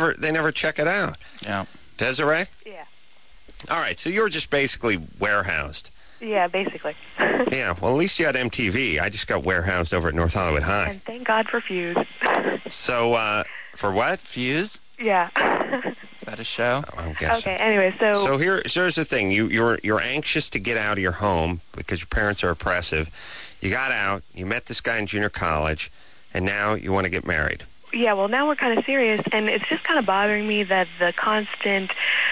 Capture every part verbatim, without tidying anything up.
never they never check it out. Yeah. Desiree? Yeah. All right, so you were just basically warehoused. Yeah, basically. Yeah, well, at least you had M T V. I just got warehoused over at North Hollywood High. And thank God for Fuse. So, uh, for what? Fuse? Yeah. Is that a show? Oh, I'm guessing. Okay, anyway, so... So here, so here's the thing. You, you're, you're anxious to get out of your home because your parents are oppressive. You got out, you met this guy in junior college, and now you want to get married. Yeah, well, now we're kind of serious, and it's just kind of bothering me that the constant,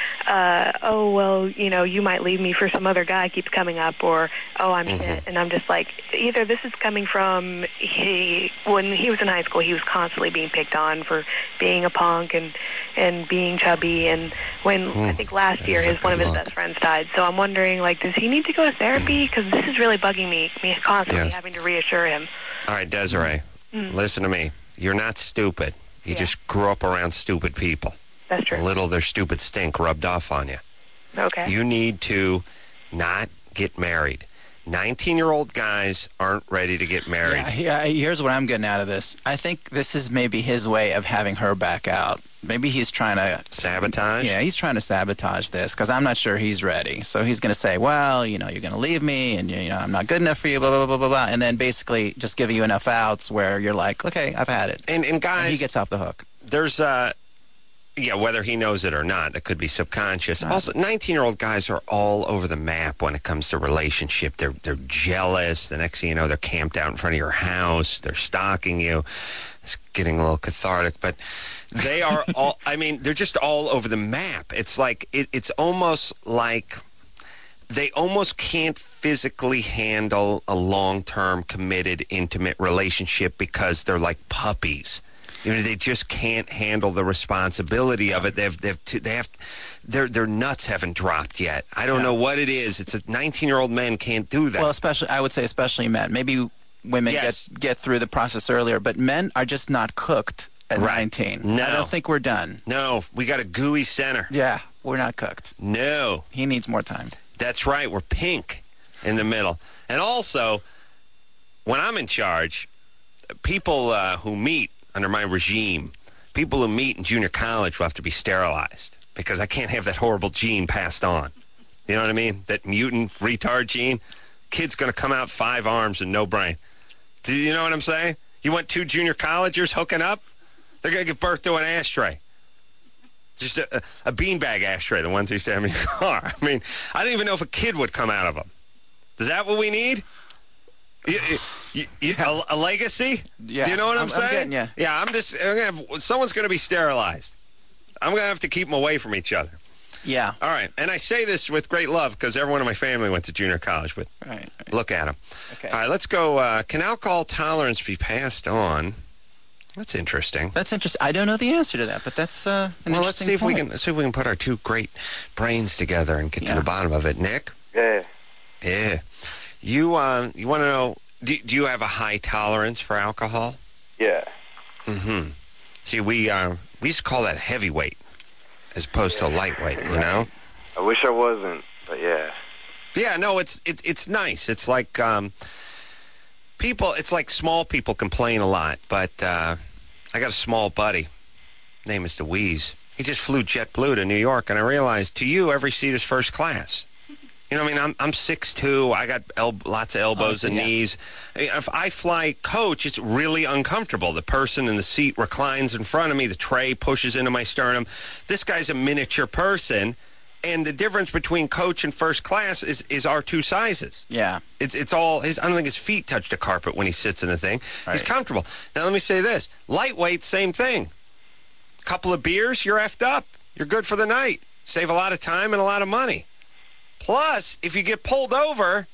uh, oh, well, you know, you might leave me for some other guy keeps coming up, or, oh, I'm Mm-hmm. shit. And I'm just like, either this is coming from, he, when he was in high school, he was constantly being picked on for being a punk and, and being chubby, and when, Mm, I think last year, that is a his one of good his look. best friends died. So I'm wondering, like, does he need to go to therapy? Because this is really bugging me, me constantly Yeah. having to reassure him. All right, Desiree, Mm. listen to me. You're not stupid. You Yeah. just grew up around stupid people. That's true. A little of their stupid stink rubbed off on you. Okay. You need to not get married. nineteen-year-old guys aren't ready to get married. Yeah, he- here's what I'm getting out of this. I think this is maybe his way of having her back out. Maybe he's trying to... Sabotage? Yeah, he's trying to sabotage this because I'm not sure he's ready. So he's going to say, well, you know, you're going to leave me and, you know, I'm not good enough for you, blah, blah, blah, blah, blah. And then basically just give you enough outs where you're like, okay, I've had it. And, and guys, And he gets off the hook. there's, uh, yeah, whether he knows it or not, it could be subconscious. Right. Also, nineteen-year-old guys are all over the map when it comes to relationship. They're they're jealous. The next thing you know, they're camped out in front of your house. They're stalking you. It's getting a little cathartic, but they are all, I mean, they're just all over the map. It's like, it, it's almost like they almost can't physically handle a long-term, committed, intimate relationship because they're like puppies. You know, they just can't handle the responsibility of it. They've, they've, to, they have, their, their nuts haven't dropped yet. I don't Yeah. know what it is. It's a nineteen-year-old man can't do that. Well, especially, I would say especially men. Maybe women Yes. get, get through the process earlier, but men are just not cooked at Right. nineteen. No. I don't think we're done. no, we got a gooey center. Yeah, we're not cooked. No, He needs more time. that's right. We're pink in the middle. And also, when I'm in charge, people uh, who meet under my regime, people who meet in junior college will have to be sterilized because I can't have that horrible gene passed on. You know what I mean? That mutant retard gene. Kid's going to come out five arms and no brain. Do you know what I'm saying? You want two junior collegers hooking up? They're going to give birth to an ashtray. Just a, a beanbag ashtray, the ones they used to have in your car. I mean, I don't even know if a kid would come out of them. Is that what we need? You, you, you, a, a legacy? Yeah, Do you know what I'm, I'm- I'm saying? getting ya. Yeah, I'm just, I'm gonna have, someone's going to be sterilized. I'm going to have to keep them away from each other. Yeah. All right, and I say this with great love because everyone in my family went to junior college, but Right. right. look at them. Okay. All right, let's go. Uh, can alcohol tolerance be passed on? That's interesting. That's interesting. I don't know the answer to that, but that's uh, an Well, let's interesting see if we point. can see if we can put our two great brains together and get Yeah. to the bottom of it. Nick, Yeah. yeah, you uh, you want to know? Do, do you have a high tolerance for alcohol? Yeah. Mm-hmm. See, we uh, we used to call that heavyweight as opposed to lightweight. You know? I wish I wasn't, but yeah. Yeah, no, it's it's it's nice. It's like um, people. It's like small people complain a lot, but uh, I got a small buddy. Name is DeWeese. He just flew JetBlue to New York, and I realized to you every seat is first class. You know, what I mean, I'm I'm six two. I got el- lots of elbows Oh, so and yeah. knees. I mean, if I fly coach, it's really uncomfortable. The person in the seat reclines in front of me. The tray pushes into my sternum. This guy's a miniature person. And the difference between coach and first class is, is our two sizes. Yeah. It's it's all his. I don't think his feet touch the carpet when he sits in the thing. He's Right. comfortable. Now let me say this: lightweight, same thing. Couple of beers, you're effed up. You're good for the night. Save a lot of time and a lot of money. Plus, if you get pulled over,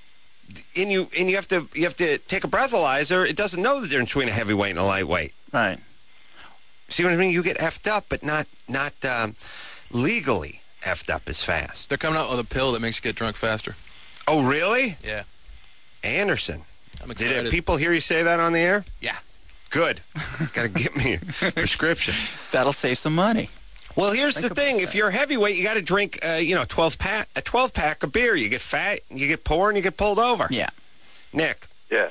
and you and you have to you have to take a breathalyzer, it doesn't know the difference between a heavyweight and a lightweight. Right. See what I mean? You get effed up, but not not um, legally effed up as fast. They're coming out with a pill that makes you get drunk faster. Oh, really? Yeah. Anderson. I'm Did excited. it, people hear you say that on the air? Yeah. Good. Got to get me a prescription. That'll save some money. Well, here's Think the thing: about if that. you're heavyweight, you got to drink, uh, you know, twelve pack, a twelve pack of beer. You get fat, you get poor, and you get pulled over. Yeah. Nick, Yeah.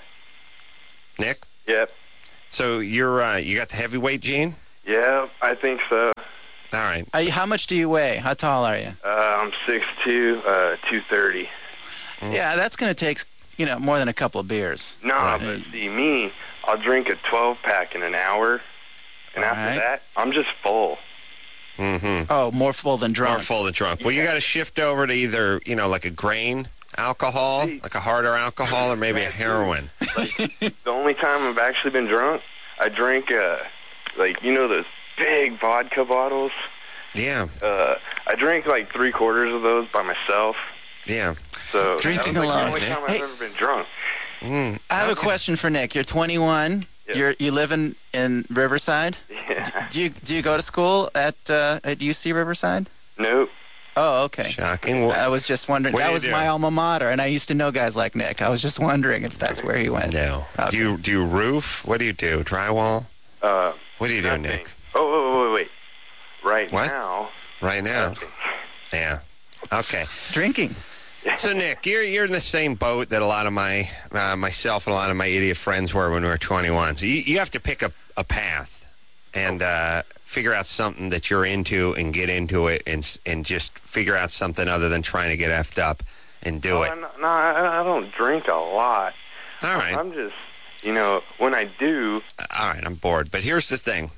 Nick. Yep. So you're uh, you got the heavyweight gene. Yeah, I think so. All right. Are you, how much do you weigh? How tall are you? Uh, I'm six two, uh, two thirty. Mm. Yeah, that's going to take, you know, more than a couple of beers. No, Right. but see, me, I'll drink a twelve pack in an hour, and All after right. that, I'm just full. Mm-hmm. Oh, more full than drunk. More full than drunk. Well, you Yeah. got to shift over to either, you know, like a grain alcohol, See- like a harder alcohol, or maybe a heroin. The only time I've actually been drunk, I drink, uh, like, you know those big vodka bottles? Yeah, Uh, I drank like three quarters of those by myself. yeah. So Drinking that was like alone. the only time I've Hey. ever been drunk. Mm. I have a question for Nick. You're twenty-one. Yeah. You're you live in, in Riverside. Yeah. Do you do you go to school at uh, at U C Riverside? Nope. Oh, okay. Shocking. Well, I was just wondering. What do That you was do? my alma mater, and I used to know guys like Nick. I was just wondering if that's where he went. no. Okay. Do you do you roof? What do you do? Drywall? Uh, What do you do, nothing. Nick? Oh, wait, wait, wait. Right What? now. Right now? nothing. Yeah. Okay. Drinking. So Nick, you're you're in the same boat that a lot of my uh, myself and a lot of my idiot friends were when we were twenty-one. So you, you have to pick a, a path and uh, figure out something that you're into and get into it and s- and just figure out something other than trying to get effed up and do Oh, it. No, no, I, I don't drink a lot. All right. I'm just, you know, when I do, All right, I'm bored. But here's the thing.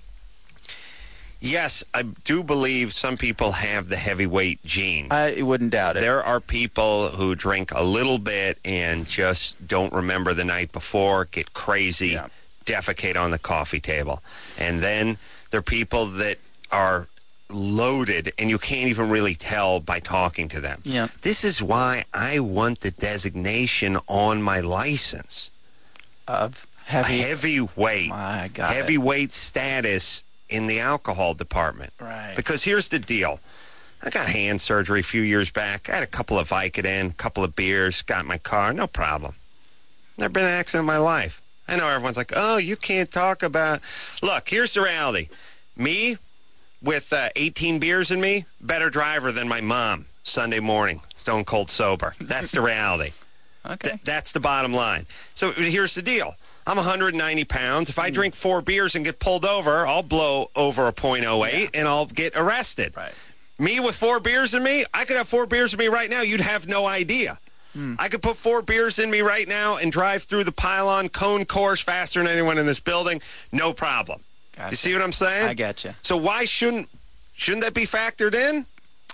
Yes, I do believe some people have the heavyweight gene. I wouldn't doubt it. There are people who drink a little bit and just don't remember the night before, get crazy, Yeah. defecate on the coffee table. And then there are people that are loaded and you can't even really tell by talking to them. Yeah. This is why I want the designation on my license. Of A heavy. heavyweight. My God. Heavyweight status in the alcohol department. Right. Because here's the deal. I got hand surgery a few years back. I had a couple of Vicodin, a couple of beers, got in my car, no problem. Never been in an accident in my life. I know everyone's like, oh, you can't talk about... Look, here's the reality. Me, with uh, eighteen beers in me, better driver than my mom Sunday morning, stone cold sober. That's the reality. Okay. Th- that's the bottom line. So here's the deal. I'm one hundred ninety pounds. If I drink four beers and get pulled over, I'll blow over a point oh eight and I'll get arrested. Right. Me with four beers in me, I could have four beers in me right now. You'd have no idea. I could put four beers in me right now and drive through the pylon cone course faster than anyone in this building. No problem. Gotcha. You see what I'm saying? I get you. So why shouldn't shouldn't that be factored in?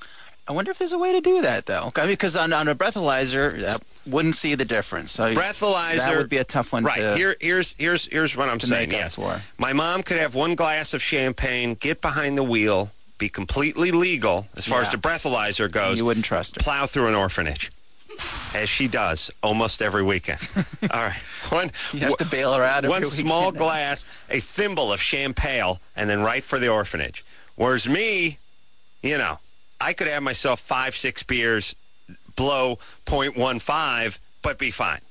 I wonder if there's a way to do that, though. I mean, because on, on a breathalyzer, I wouldn't see the difference. So Breathalyzer. that would be a tough one Right. to... Here, here's here's here's what I'm to saying. make up Yes. for. My mom could have one glass of champagne, get behind the wheel, be completely legal as far as Yeah. the breathalyzer goes. You wouldn't trust her. Plow through an orphanage, as she does almost every weekend. All right. One. You have to bail her out every One weekend. small glass, a thimble of champagne, and then right for the orphanage. Whereas me, you know, I could have myself five, six beers, blow point one five, but be fine.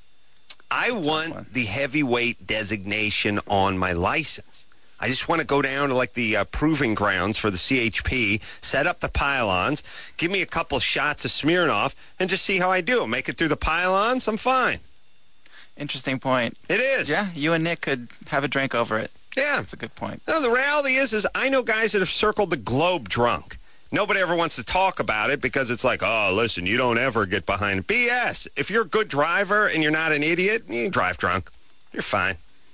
I one. want the heavyweight designation on my license. I just want to go down to like the uh, proving grounds for the C H P, set up the pylons, give me a couple shots of Smirnoff, and just see how I do. Make it through the pylons, I'm fine. Interesting point. It is. Yeah, you and Nick could have a drink over it. Yeah. That's a good point. No, the reality is, is I know guys that have circled the globe drunk. Nobody ever wants to talk about it because it's like, oh, listen, you don't ever get behind. B S. If you're a good driver and you're not an idiot, you can drive drunk. You're fine.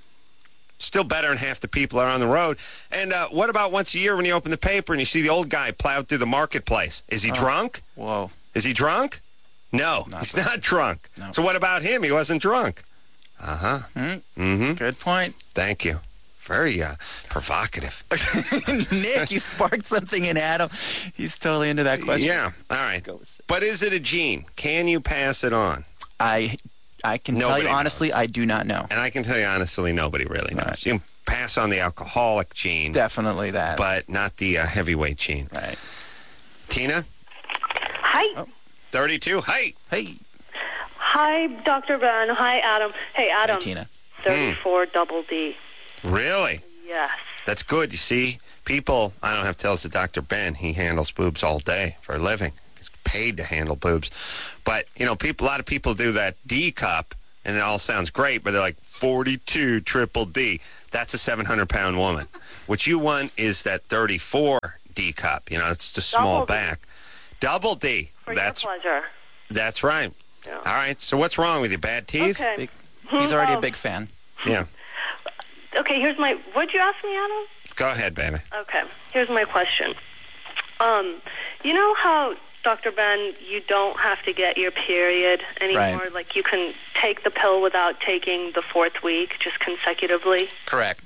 Still better than half the people are on the road. And uh, what about once a year when you open the paper and you see the old guy plowed through the marketplace? Is he Oh. drunk? Whoa. Is he drunk? No, Not he's drunk. not drunk. No. So what about him? He wasn't drunk. Uh-huh. Hmm? Mm-hmm. Good point. Thank you. Very uh, provocative. Nick, you sparked something in Adam. He's totally into that question. Yeah, all right. Go with it. But is it a gene? Can you pass it on? I, I can tell Nobody you honestly, knows. I do not know. And I can tell you honestly, nobody really knows. Right. You can pass on the alcoholic gene, Definitely that. but not the uh, heavyweight gene. right. Tina, Hi. Oh. thirty-two. Hey, Hey, Hi, Doctor Ben. Hi, Adam. Hey, hey, Adam. Tina. thirty-four double D. really? Yes. That's good. You see, people, I don't have to tell us Doctor Ben, he handles boobs all day for a living. He's paid to handle boobs. But, you know, people, a lot of people do that D cup, and it all sounds great, but they're like forty-two triple D. That's a seven hundred pound woman. What you want is that thirty-four D cup. You know, it's the small Double D. back. Double D. For That's your pleasure. that's right. Yeah. All right. So what's wrong with you? Bad teeth? Okay. Big, he's already a Um, big fan. Yeah. Okay, here's my... What'd you ask me, Adam? Go ahead, baby. Okay, here's my question. Um, you know how, Doctor Ben, you don't have to get your period anymore? Right. Like, you can take the pill without taking the fourth week, just consecutively? Correct.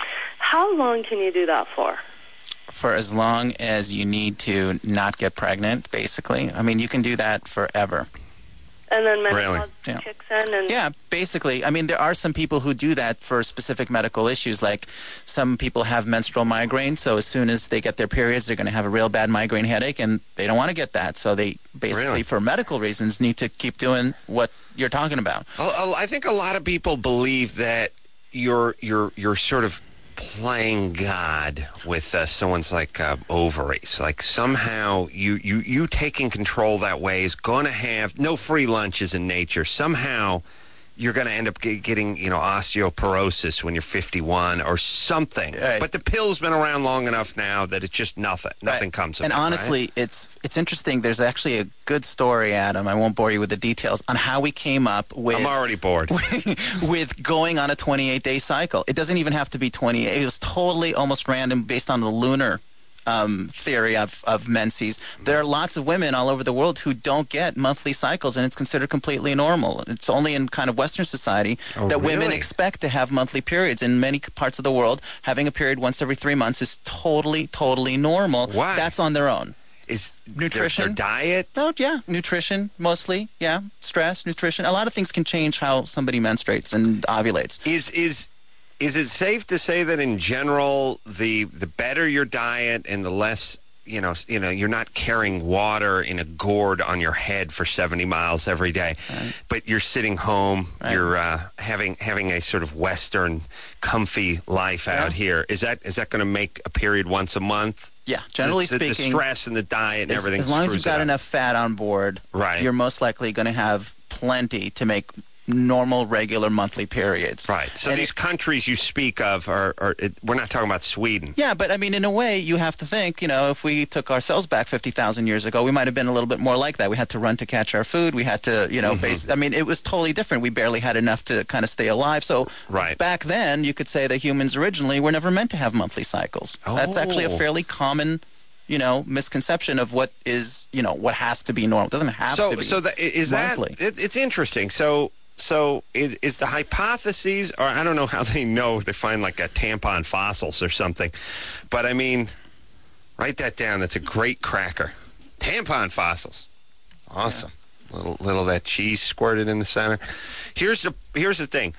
How long can you do that for? For as long as you need to not get pregnant, basically. I mean, you can do that forever. And then menopause Really? Yeah. kicks in? And Yeah, basically. I mean, there are some people who do that for specific medical issues. Like some people have menstrual migraine, so as soon as they get their periods, they're going to have a real bad migraine headache, and they don't want to get that. So they basically, Really? for medical reasons, need to keep doing what you're talking about. Oh, I think a lot of people believe that you're you're you're sort of playing God with uh, someone's like uh, ovaries. Like somehow you, you you taking control that way is going to have no free lunches in nature. Somehow you're going to end up ge- getting, you know, osteoporosis when you're fifty-one or something. Right. But the pill's been around long enough now that it's just nothing. Nothing Right. comes of And it. honestly, right? it's it's interesting. There's actually a good story, Adam. I won't bore you with the details on how we came up with I'm already bored. with going on a twenty-eight day cycle. It doesn't even have to be twenty-eight. It was totally almost random based on the lunar um, theory of, of menses. There are lots of women all over the world who don't get monthly cycles, and it's considered completely normal. It's only in kind of Western society Oh, that women really? expect to have monthly periods. In many parts of the world, having a period once every three months is totally, totally normal. Why? That's on their own. Is Nutrition? Their, their diet? Oh, yeah. Nutrition, mostly. Yeah. Stress, nutrition. A lot of things can change how somebody menstruates and ovulates. Is is is it safe to say that in general the the better your diet and the less you know you know you're not carrying water in a gourd on your head for seventy miles every day, Right. but you're sitting home, Right. you're uh, having having a sort of Western comfy life out Yeah. here. Is that is that going to make a period once a month? Yeah. Generally the, the, the speaking, stress and the diet and as, everything. as long as screws you've got it up. enough fat on board, Right. you're most likely going to have plenty to make normal, regular monthly periods. Right. So And these it- countries you speak of are, are it, we're not talking about Sweden. Yeah, but I mean, in a way, you have to think, you know, if we took ourselves back fifty thousand years ago, we might have been a little bit more like that. We had to run to catch our food. We had to, you know, Mm-hmm. base, I mean, it was totally different. We barely had enough to kind of stay alive. So Right. back then, you could say that humans originally were never meant to have monthly cycles. That's actually a Oh. fairly common, you know, misconception of what is, you know, what has to be normal. It doesn't have so, to be So the, is monthly. that, it, it's interesting. So, so is, is the hypotheses, or I don't know how they know, they find like a tampon fossils or something, but I mean, write that down. That's a great cracker. Tampon fossils. Awesome. Little, little of that cheese squirted in the center. Here's the, here's the thing.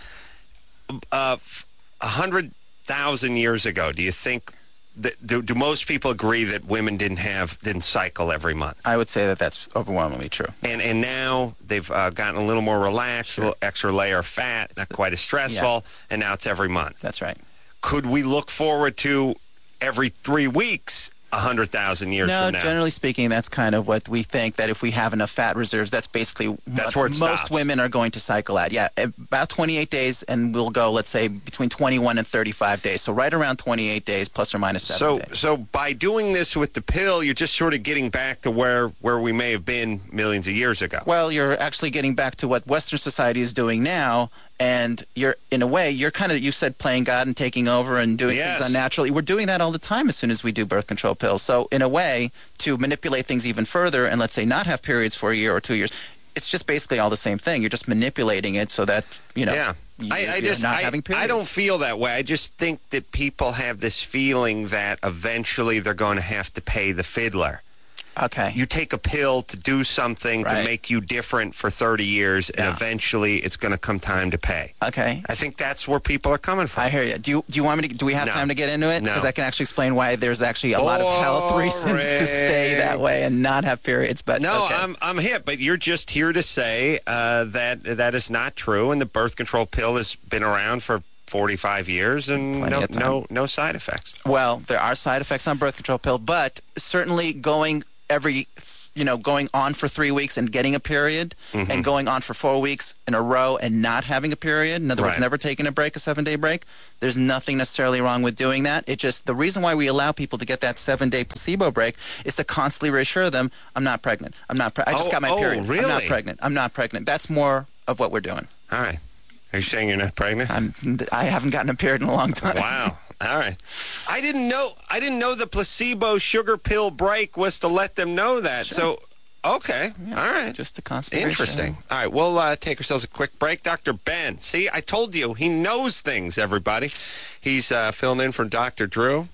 Uh, a hundred thousand years ago, do you think, that, do, do most people agree that women didn't have, didn't cycle every month? I would say that that's overwhelmingly true. And and now they've uh, gotten a little more relaxed, a little extra layer of fat, not quite as stressful, and now it's every month. That's right. Could we look forward to every three weeks, one hundred thousand years No, from now? generally speaking, that's kind of what we think, that if we have enough fat reserves, that's basically That's what where it most stops. women are going to cycle at. Yeah, about twenty-eight days, and we'll go, let's say, between twenty-one and thirty-five days. So right around twenty-eight days, plus or minus seven So, days. so by doing this with the pill, you're just sort of getting back to where, where we may have been millions of years ago. Well, you're actually getting back to what Western society is doing now, and you're, in a way, you're kind of, you said playing God and taking over and doing Yes. things unnaturally. We're doing that all the time as soon as we do birth control pills. So, in a way, to manipulate things even further and, let's say, not have periods for a year or two years, it's just basically all the same thing. You're just manipulating it so that, you know, Yeah. you, I, I you're just not I, having periods. I don't feel that way. I just think that people have this feeling that eventually they're going to have to pay the fiddler. Okay. You take a pill to do something Right. to make you different for thirty years, and Yeah. eventually it's going to come time to pay. okay. I think that's where people are coming from. I hear you. Do you do you want me to? Do we have No. time to get into it? No. Because I can actually explain why there's actually a lot of health reasons to stay that way and not have periods. But No, okay. I'm I'm hip, but you're just here to say uh, that that is not true, and the birth control pill has been around for forty-five years, and Plenty no of time. no no side effects. Well, there are side effects on birth control pill, but certainly going every you know, going on for three weeks and getting a period, Mm-hmm. and going on for four weeks in a row and not having a period, in other words, Right. never taking a break, a seven-day break, there's nothing necessarily wrong with doing that. It just, the reason why we allow people to get that seven-day placebo break is to constantly reassure them, I'm not pregnant. I'm not pre- I just Oh, got my oh, period. I'm not really? pregnant. I'm not pregnant. That's more of what we're doing. All right. Are you saying you're not pregnant? I'm, I haven't gotten a period in a long time. Wow. All right. I didn't know I didn't know the placebo sugar pill break was to let them know that. Sure. So, okay. Yeah, All right. Just to constantly Interesting. reassure All right, we'll uh, take ourselves a quick break. Doctor Ben, see, I told you, he knows things, everybody. He's uh, filling in for Doctor Drew.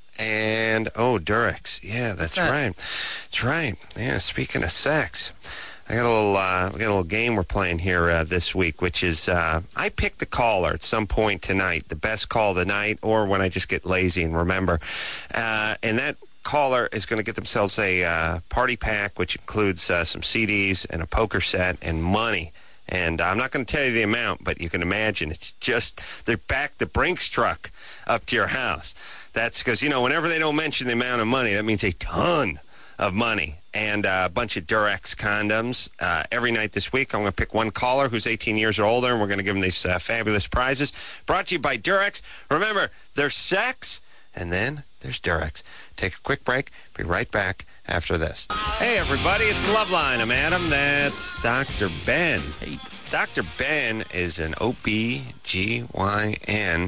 And, oh, Durex. Yeah, that's What's that? right. That's right. Yeah, speaking of sex, I got a little, uh, we got a little game we're playing here uh, this week, which is uh, I pick the caller at some point tonight, the best call of the night, or when I just get lazy and remember. Uh, and that caller is going to get themselves a uh, party pack, which includes uh, some C Ds and a poker set and money. And I'm not going to tell you the amount, but you can imagine it's just, they back the Brinks truck up to your house. That's because, you know, whenever they don't mention the amount of money, that means a ton of money. And uh, a bunch of Durex condoms. Uh, every night this week, I'm going to pick one caller who's eighteen years or older, and we're going to give them these uh, fabulous prizes. Brought to you by Durex. Remember, there's sex, and then there's Durex. Take a quick break. Be right back after this. Hey, everybody, it's Loveline. I'm Adam. That's Doctor Ben. Hey. Doctor Ben is an O B G Y N,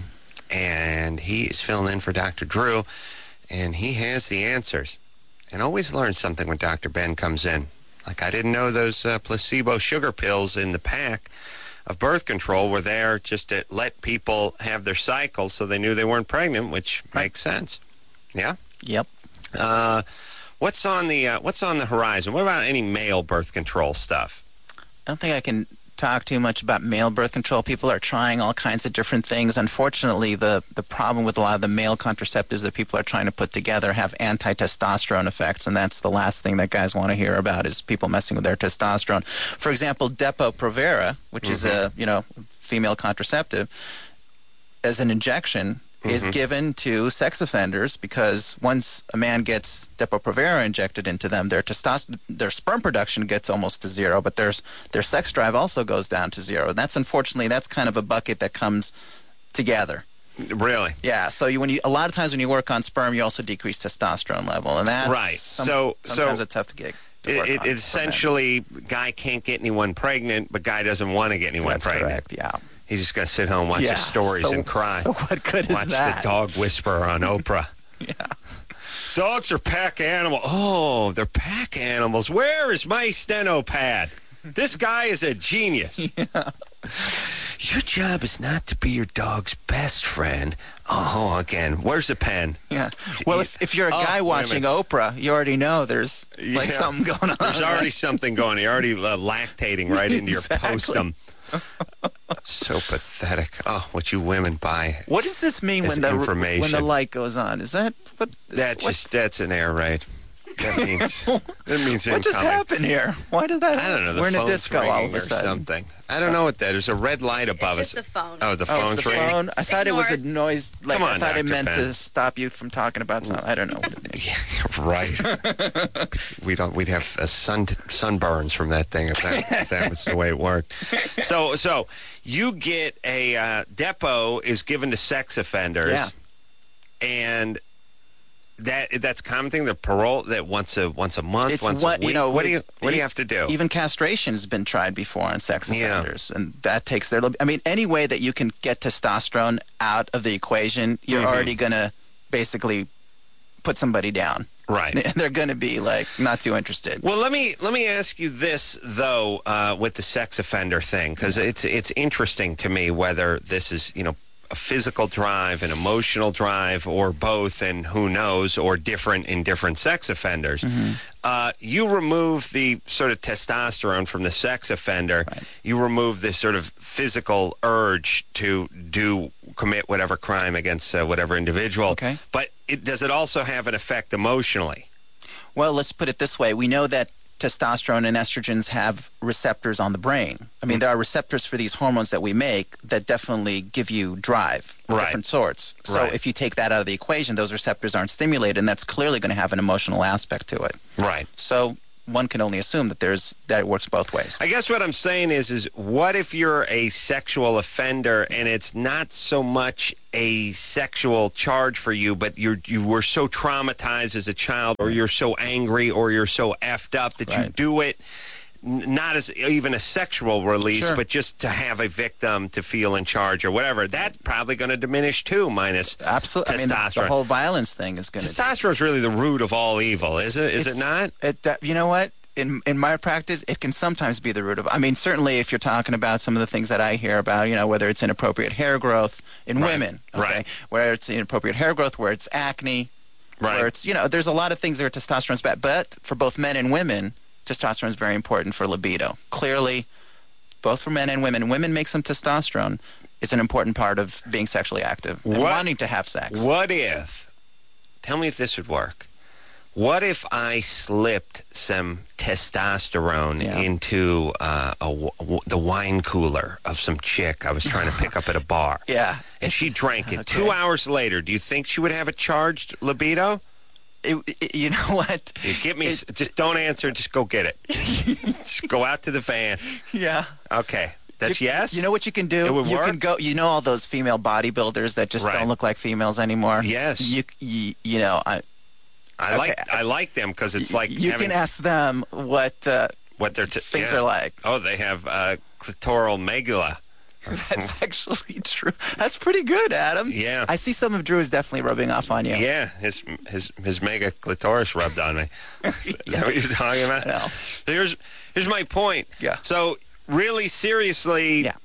and he is filling in for Doctor Drew, and he has the answers. And always learn something when Doctor Ben comes in. Like, I didn't know those uh, placebo sugar pills in the pack of birth control were there just to let people have their cycles so they knew they weren't pregnant, which makes sense. Yeah? Yep. Uh, what's on the uh, what's on the horizon? What about any male birth control stuff? I don't think I can talk too much about male birth control. People are trying all kinds of different things. Unfortunately, the, the problem with a lot of the male contraceptives that people are trying to put together have anti-testosterone effects, and that's the last thing that guys want to hear about is people messing with their testosterone. For example, Depo-Provera, which mm-hmm. is a, you know, female contraceptive, as an injection, mm-hmm. is given to sex offenders because once a man gets Depo-Provera injected into them, their testosterone, their sperm production gets almost to zero, but their their sex drive also goes down to zero. And that's unfortunately that's kind of a bucket that comes together. Really? Yeah. So you, when you a lot of times when you work on sperm, you also decrease testosterone level, and that's right. Some, so sometimes so a tough gig. It, it essentially, guy can't get anyone pregnant, but guy doesn't want to get anyone that's pregnant. Correct. Yeah. He's just going to sit home, watch yeah, his stories, so, and cry. So what good watch is that? the dog whisperer on Oprah. Yeah. Dogs are pack animals. Oh, they're pack animals. Where is my steno pad? This guy is a genius. Yeah. Your job is not to be your dog's best friend. Oh, again, where's the pen? Yeah. Well, if, if you're a Oh, guy wait a watching minute. Oprah, you already know there's like Yeah. something going on. There's already right? something going. You're already uh, lactating right into your Exactly. postum. So pathetic. Oh, what you women buy. What does this mean As when the when information. the light goes on? Is that what? That's what, just that's an air raid. That means that means what just incoming. happened here? Why did that? I don't know. The We're in a phone's disco all of ringing a or sudden. something. I don't know what that is. There's a red light above It's us. just the phone. Oh, the Oh, phone's it's the ringing. phone. I thought it was a Ignore noise. Like Come on, I thought it Doctor meant Ben. to stop you from talking about something. I don't know what it means. Yeah, right. we don't. We'd have uh, sun sunburns from that thing if that, if that was the way it worked. So, so you get a uh, Depo is given to sex offenders, Yeah. and that that's a common thing. The parole that once a once a month, It's once what a week. you know. what do you it- what do you it- have to do? Even castration has been tried before on sex Yeah. offenders, and that takes their. I mean, any way that you can get testosterone out of the equation, you're Mhm. already gonna basically put somebody down. Right. And they're going to be like not too interested. Well, let me let me ask you this though, uh, with the sex offender thing, because it's it's interesting to me whether this is you know a physical drive, an emotional drive, or both, and who knows, or different in different sex offenders. Mm-hmm. Uh, you remove the sort of testosterone from the sex offender. Right. You remove this sort of physical urge to do commit whatever crime against uh, whatever individual. Okay. But it, does it also have an effect emotionally? Well, let's put it this way. We know that testosterone and estrogens have receptors on the brain. I mean, there are receptors for these hormones that we make that definitely give you drive of Right. different sorts. So Right. if you take that out of the equation, those receptors aren't stimulated, and that's clearly going to have an emotional aspect to it. Right. So one can only assume that there's that it works both ways. I guess what I'm saying is, is what if you're a sexual offender and it's not so much a sexual charge for you, but you're you were so traumatized as a child, or you're so angry, or you're so effed up that you Right. do it, n- not as even a sexual release, Sure. but just to have a victim to feel in charge or whatever. That's probably going to diminish too, minus Absolutely. I mean, the, testosterone. the whole violence thing is going to. Testosterone is really the root of all evil, is it? Is it not? It, uh, you know what? In in my practice, it can sometimes be the root of. I mean, certainly if you're talking about some of the things that I hear about, you know, whether it's inappropriate hair growth in Right. women, okay, Right. where it's inappropriate hair growth, where it's acne, Right. where it's, you know, there's a lot of things where testosterone's bad. But for both men and women, testosterone is very important for libido. Clearly, both for men and women. Women make some testosterone. It's an important part of being sexually active and What- wanting to have sex. What if, tell me if this would work. What if I slipped some testosterone Yeah. into uh, a w- w- the wine cooler of some chick I was trying to pick up at a bar? Yeah. And she drank it. Okay. Two hours later, do you think she would have a charged libido? It, it- you know what? You get me, It- just don't answer, just go get it. Just go out to the van. Yeah. Okay. That's You- yes? You know what you can do? It would you work? can go. You know all those female bodybuilders that just Right. don't look like females anymore. Yes. You you, you know I, I like okay. I like them because it's like you having can ask them what uh, what their t- things yeah. are like. Oh, they have uh, clitoral megula. That's actually true. That's pretty good, Adam. Yeah. I see some of Drew is definitely rubbing off on you. Yeah, his his his mega clitoris rubbed on me. Is that what you're talking about? No. Here's here's my point. Yeah. So really seriously, Yeah.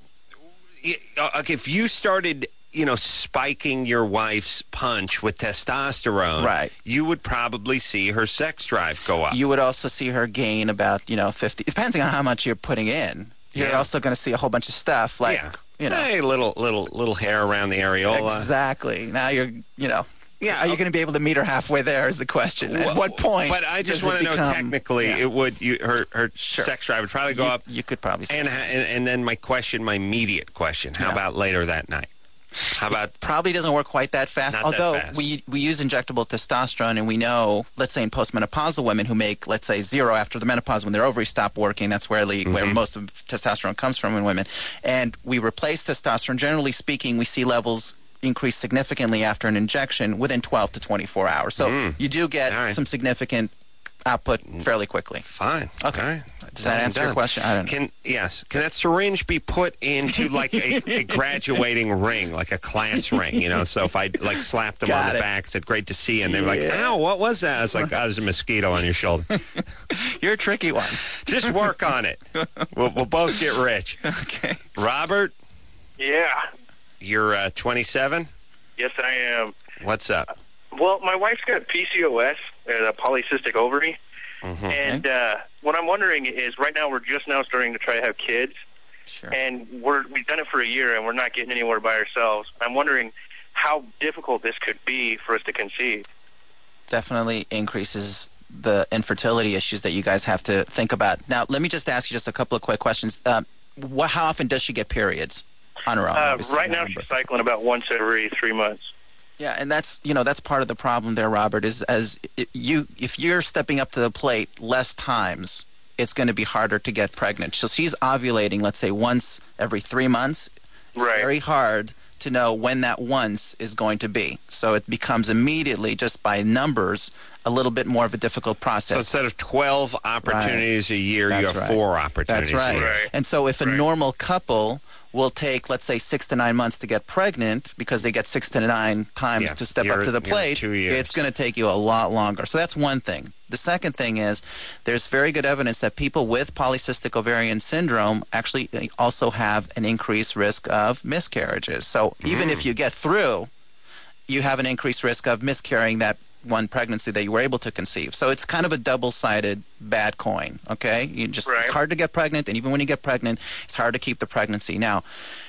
y- uh, okay, if you started, you know, spiking your wife's punch with testosterone, Right. you would probably see her sex drive go up. You would also see her gain about you know fifty. Depending on how much you're putting in, you're Yeah. also going to see a whole bunch of stuff like yeah. you know. Hey, little little little hair around the areola. Exactly. Now you're, you know. Yeah, Are you going to be able to meet her halfway there is the question. At Well, what point? But I just does it want to know become- technically, Yeah. it would you her her Sure. sex drive would probably go you, up. You could probably say And, and and then my question, my immediate question: how Yeah. about later that night? How about probably doesn't work quite that fast. Not that Although fast. we we use injectable testosterone, and we know, let's say in postmenopausal women who make, let's say, zero after the menopause, when their ovaries stop working, that's where the, where Mm-hmm. most of testosterone comes from in women. And we replace testosterone. Generally speaking, we see levels increase significantly after an injection within twelve to twenty-four hours. So you do get Mm. All right. some significant output fairly quickly. fine? Okay. All right. Does that Done, answer your done. question? I don't know. Can yes? Can that syringe be put into like a, a graduating ring, like a class ring? You know, so if I like slapped them Got on the it. back, said "Great to see you," and they were like, Yeah. "Ow, what was that?" I was like, "Oh, there's a mosquito on your shoulder." You're a tricky one. Just work on it. We'll, we'll both get rich. Okay. Robert, Yeah. you're uh, twenty-seven. Yes, I am. What's up? Well, my wife's got P C O S, uh, a polycystic ovary. Mm-hmm. And uh, what I'm wondering is, right now we're just now starting to try to have kids, Sure. and we're we've done it for a year, and we're not getting anywhere by ourselves. I'm wondering how difficult this could be for us to conceive. Definitely increases the infertility issues that you guys have to think about. Now, let me just ask you just a couple of quick questions. Uh, wh- how often does she get periods on her own? Uh, Obviously, right now not on she's birth. cycling about once every three months. Yeah, and that's you know that's part of the problem there, Robert. Is as i- you if you're stepping up to the plate less times, it's going to be harder to get pregnant. So she's ovulating, let's say once every three months. It's Right. very hard to know when that once is going to be. So it becomes immediately, just by numbers, a little bit more of a difficult So process. instead of twelve opportunities a year, you That's have right. four opportunities That's right. a year. Right. And so if a Right. normal couple will take, let's say, six to nine months to get pregnant because they get six to nine times Yeah, to step you're- up to the you're plate, two years. it's going to take you a lot longer. So that's one thing. The second thing is there's very good evidence that people with polycystic ovarian syndrome actually also have an increased risk of miscarriages. So even Mm. if you get through, you have an increased risk of miscarrying that one pregnancy that you were able to conceive. So it's kind of a double-sided bad coin, okay? You just Right. It's hard to get pregnant, and even when you get pregnant, it's hard to keep the pregnancy. Now,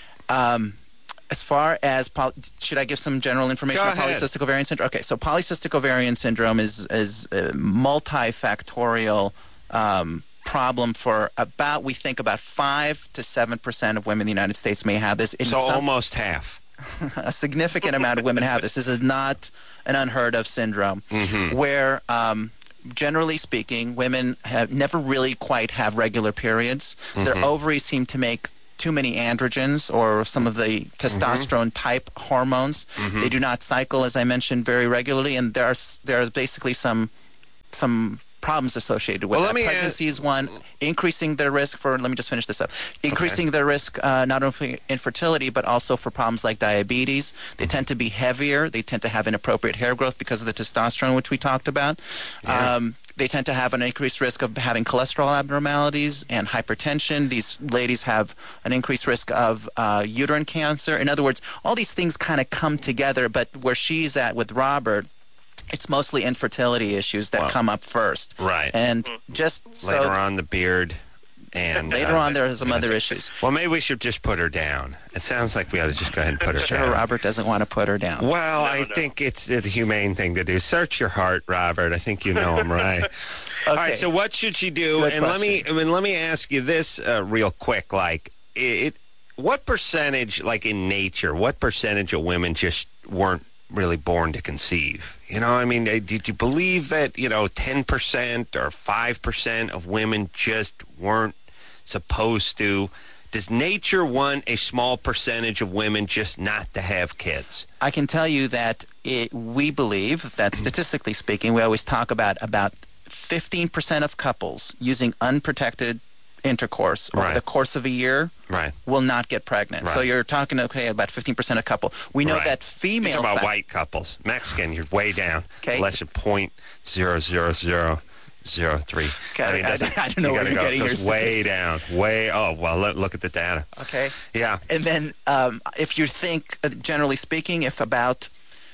um, as far as, poly- should I give some general information Go on ahead. polycystic ovarian syndrome? Okay, so polycystic ovarian syndrome is, is a multifactorial um, problem for about, we think about five to seven percent of women in the United States may have this. In So some- almost half. a significant amount of women have this. This is not an unheard of syndrome Mm-hmm. where um, generally speaking, women have never really quite have regular periods. Mm-hmm. Their ovaries seem to make too many androgens or some of the testosterone type hormones. Mm-hmm. They do not cycle, as I mentioned, very regularly, and there are s- there are basically some some problems associated with Well, that. let me Pregnancy is one, increasing their risk for, let me just finish this up, increasing their risk uh, not only for infertility, but also for problems like diabetes. They tend to be heavier. They tend to have inappropriate hair growth because of the testosterone, which we talked about. Yeah. Um, they tend to have an increased risk of having cholesterol abnormalities and hypertension. These ladies have an increased risk of uh, uterine cancer. In other words, all these things kind of come together, but where she's at with Robert, it's mostly infertility issues that Wow. come up first. Right. And just so Later on, the beard. And later uh, on, there are some other issues. Well, maybe we should just put her down. It sounds like we ought to just go ahead and put her Sure, down. Robert doesn't want to put her down. Well, No, I no. think it's the humane thing to do. Search your heart, Robert. I think you know him, right? All right. So, what should she do? Good and let me, I question. mean, let me ask you this uh, real quick. Like, it, what percentage, like in nature, what percentage of women just weren't really born to conceive? You know, I mean, uh, did you believe that, you know, ten percent or five percent of women just weren't supposed to? Does nature want a small percentage of women just not to have kids? I can tell you that it, we believe that statistically speaking, we always talk about about fifteen percent of couples using unprotected intercourse over Right. the course of a year Right. will not get pregnant. So Right. you're talking, okay, about fifteen percent of couple. We know Right. that You're female... talking about fa- white couples. Mexican, you're way down. Okay. Less than point zero zero zero zero three. Okay, I- doesn't- I don't know you where gotta you're go. getting It your goes way statistics. down. Way, oh, well, let, look at the data. Okay. Yeah. And then, um, if you think, uh, generally speaking, if about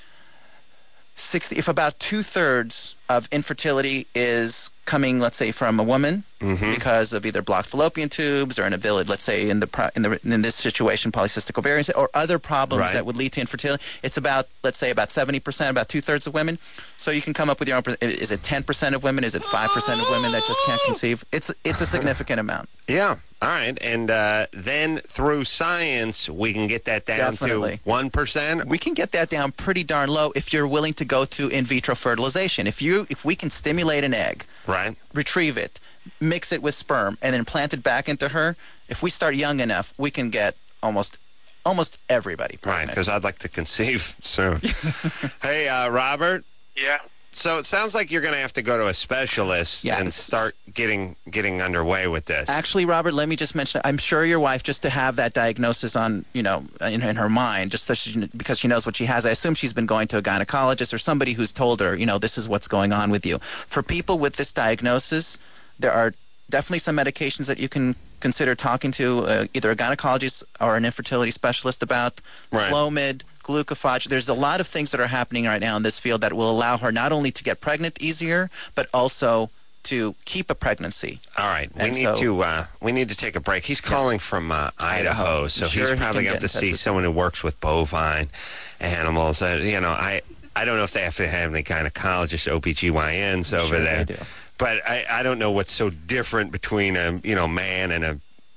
sixty, if about two thirds of infertility is coming, let's say, from a woman Mm-hmm. because of either blocked fallopian tubes or inability, let's say, in the pro- in the in this situation, polycystic ovarian or other problems Right. that would lead to infertility, it's about, let's say, about seventy percent, about two thirds of women. So you can come up with your own. per- Is it ten percent of women? Is it five percent of women that just can't conceive? It's it's a significant amount. Yeah. All right. And uh, then through science, we can get that down Definitely. to one percent. We can get that down pretty darn low if you're willing to go to in vitro fertilization. If you if we can stimulate an egg, Right. retrieve it, mix it with sperm, and then plant it back into her, if we start young enough, we can get almost almost everybody Right. pregnant. Because I'd like to conceive soon. Hey, uh, Robert. Yeah. So it sounds like you're going to have to go to a specialist Yeah, and this is- start getting getting underway with this. Actually, Robert, let me just mention, I'm sure your wife, just to have that diagnosis on, you know, in, in her mind, just so she, because she knows what she has, I assume she's been going to a gynecologist or somebody who's told her, you know, this is what's going on with you. For people with this diagnosis, there are definitely some medications that you can consider talking to uh, either a gynecologist or an infertility specialist about. Right. Clomid, glucophage. There's a lot of things that are happening right now in this field that will allow her not only to get pregnant easier, but also to keep a pregnancy. All right, we And need so- to uh, we need to take a break. He's calling from uh, Idaho, Idaho. so Sure, he's he probably can got get to in touch see with someone who works with bovine animals. Uh, you know, I I don't know if they have to have any gynecologist, O B G Y Ns over Sure they there, do. but I, I don't know what's so different between a you know man and a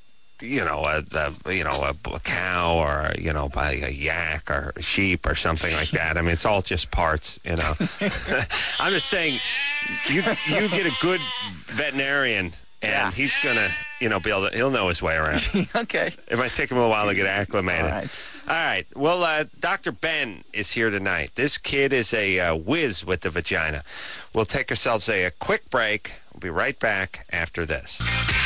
you know a, a you know a, a cow or you know by a yak or a sheep or something like that. I mean, it's all just parts. You know, I'm just saying, you you get a good veterinarian. And Yeah. he's gonna, you know, be able to, he'll know his way around. Okay. It might take him a little while to get acclimated. All right. All right. Well, uh, Doctor Ben is here tonight. This kid is a uh, whiz with the vagina. We'll take ourselves a, a quick break. We'll be right back after this.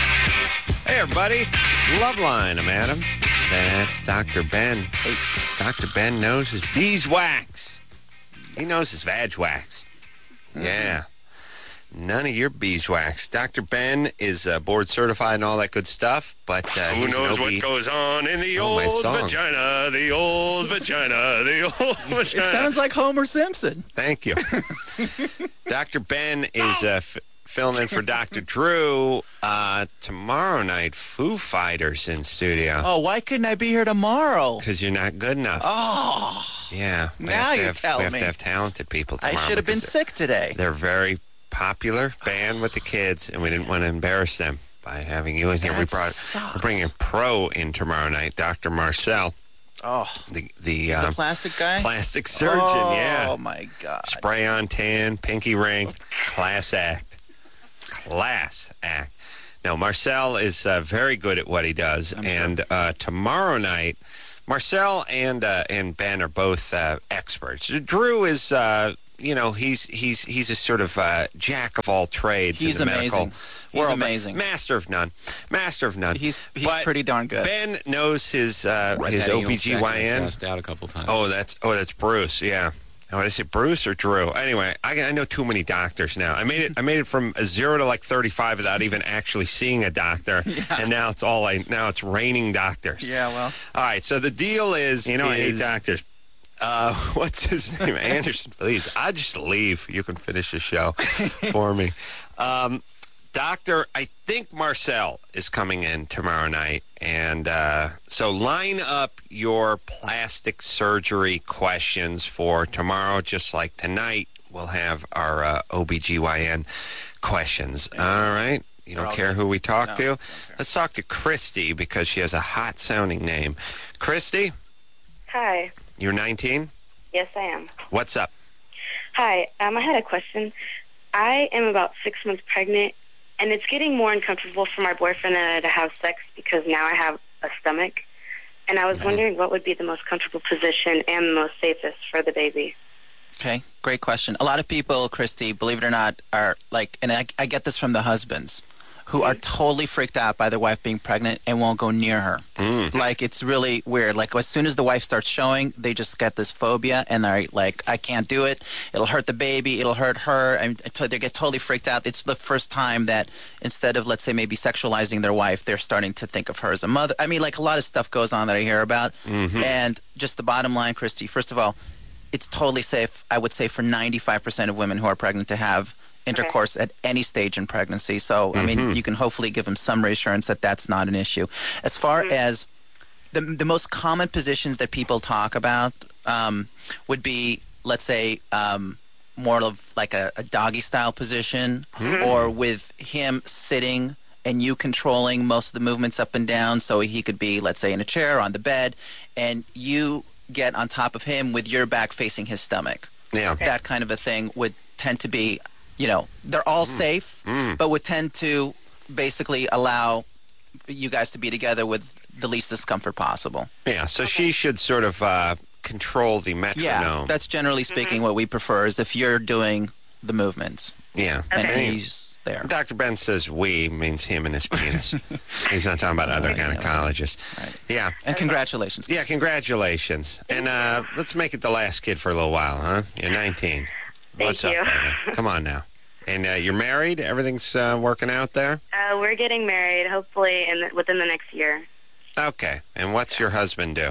Hey, everybody. Loveline, I'm Adam. That's Doctor Ben. Hey, Doctor Ben knows his beeswax. He knows his vag wax. Yeah. None of your beeswax. Doctor Ben is uh, board certified and all that good stuff, but uh, Who he's an knows O B- what goes on in the Oh, my old song. vagina, the old vagina, the old vagina. It sounds like Homer Simpson. Thank you. Doctor Ben is uh, f- filling in for Doctor Drew uh, tomorrow night. Foo Fighters in studio. Oh, why couldn't I be here tomorrow? Because you're not good enough. Oh, Yeah. We now have to you have, tell we have me. to have talented people I tomorrow. should have been because sick today. They're very popular band with the kids, and we didn't want to embarrass them by having you in here. we That brought sucks. we're bringing a pro in tomorrow night, Doctor Marcel. Oh, The the, he's um, the plastic guy? plastic surgeon, oh, yeah. Oh, my God. Spray on tan, pinky ring, class act. Class act. No, Marcel is uh, very good at what he does. I'm sure. And uh, tomorrow night, Marcel and uh, and Ben are both uh, experts. Drew is, uh, you know, he's he's he's a sort of uh, jack of all trades He's in the amazing. medical He's world. amazing. Master of none. Master of none. He's, he's But pretty darn good. Ben knows his uh, his Daddy O B G Y almost N. passed out a couple times. Oh, that's oh, that's Bruce. Yeah. Oh, is it Bruce or Drew? Anyway, I, I know too many doctors now. I made it. I made it from a zero to like thirty-five without even actually seeing a doctor, Yeah. and now it's all I now it's raining doctors. Yeah, well. All right. So the deal is, You know, I hate is, doctors. Uh, what's his name? Anderson. Please, I just leave. You can finish the show for me. Um, Doctor, I think Marcel is coming in tomorrow night. And uh, so line up your plastic surgery questions for tomorrow, just like tonight. We'll have our uh, O B G Y N questions. All right? You don't all care good. who we talk No, to? don't care. Let's talk to Christy because she has a hot-sounding name. Christy, Hi. you're nineteen? Yes, I am. What's up? Hi. Um, I had a question. I am about six months pregnant, and it's getting more uncomfortable for my boyfriend and I to have sex because now I have a stomach. And I was wondering what would be the most comfortable position and the most safest for the baby. Okay, great question. A lot of people, Christy, believe it or not, are like, and I, I get this from the husbands, who are totally freaked out by their wife being pregnant and won't go near her. Mm. Like, it's really weird. Like, as soon as the wife starts showing, they just get this phobia, and they're like, I can't do it. It'll hurt the baby. It'll hurt her. And until they get totally freaked out. It's the first time that instead of, let's say, maybe sexualizing their wife, they're starting to think of her as a mother. I mean, like, a lot of stuff goes on that I hear about. Mm-hmm. And just the bottom line, Christy, first of all, it's totally safe, I would say, for ninety-five percent of women who are pregnant to have intercourse at any stage in pregnancy. So, I mean, you can hopefully give them some reassurance that that's not an issue. As far as the the most common positions that people talk about um, would be, let's say, um, more of like a, a doggy-style position, or with him sitting and you controlling most of the movements up and down. So he could be, let's say, in a chair or on the bed, and you get on top of him with your back facing his stomach. Yeah. That kind of a thing would tend to be, you know, they're all safe, but would tend to basically allow you guys to be together with the least discomfort possible. Yeah, so she should sort of uh, control the metronome. Yeah, that's generally speaking what we prefer, is if you're doing the movements yeah. and And he- he's there. Doctor Ben says we means him and his penis. He's not talking about other gynecologists. Right. Yeah. And congratulations. Yeah, congratulations. And uh, let's make it the last kid for a little while, huh? You're nineteen. Thank What's you. up, baby? Come on now. And uh, you're married? Everything's uh, working out there? Uh, we're getting married, hopefully, in the, within the next year. Okay. And what's your husband do?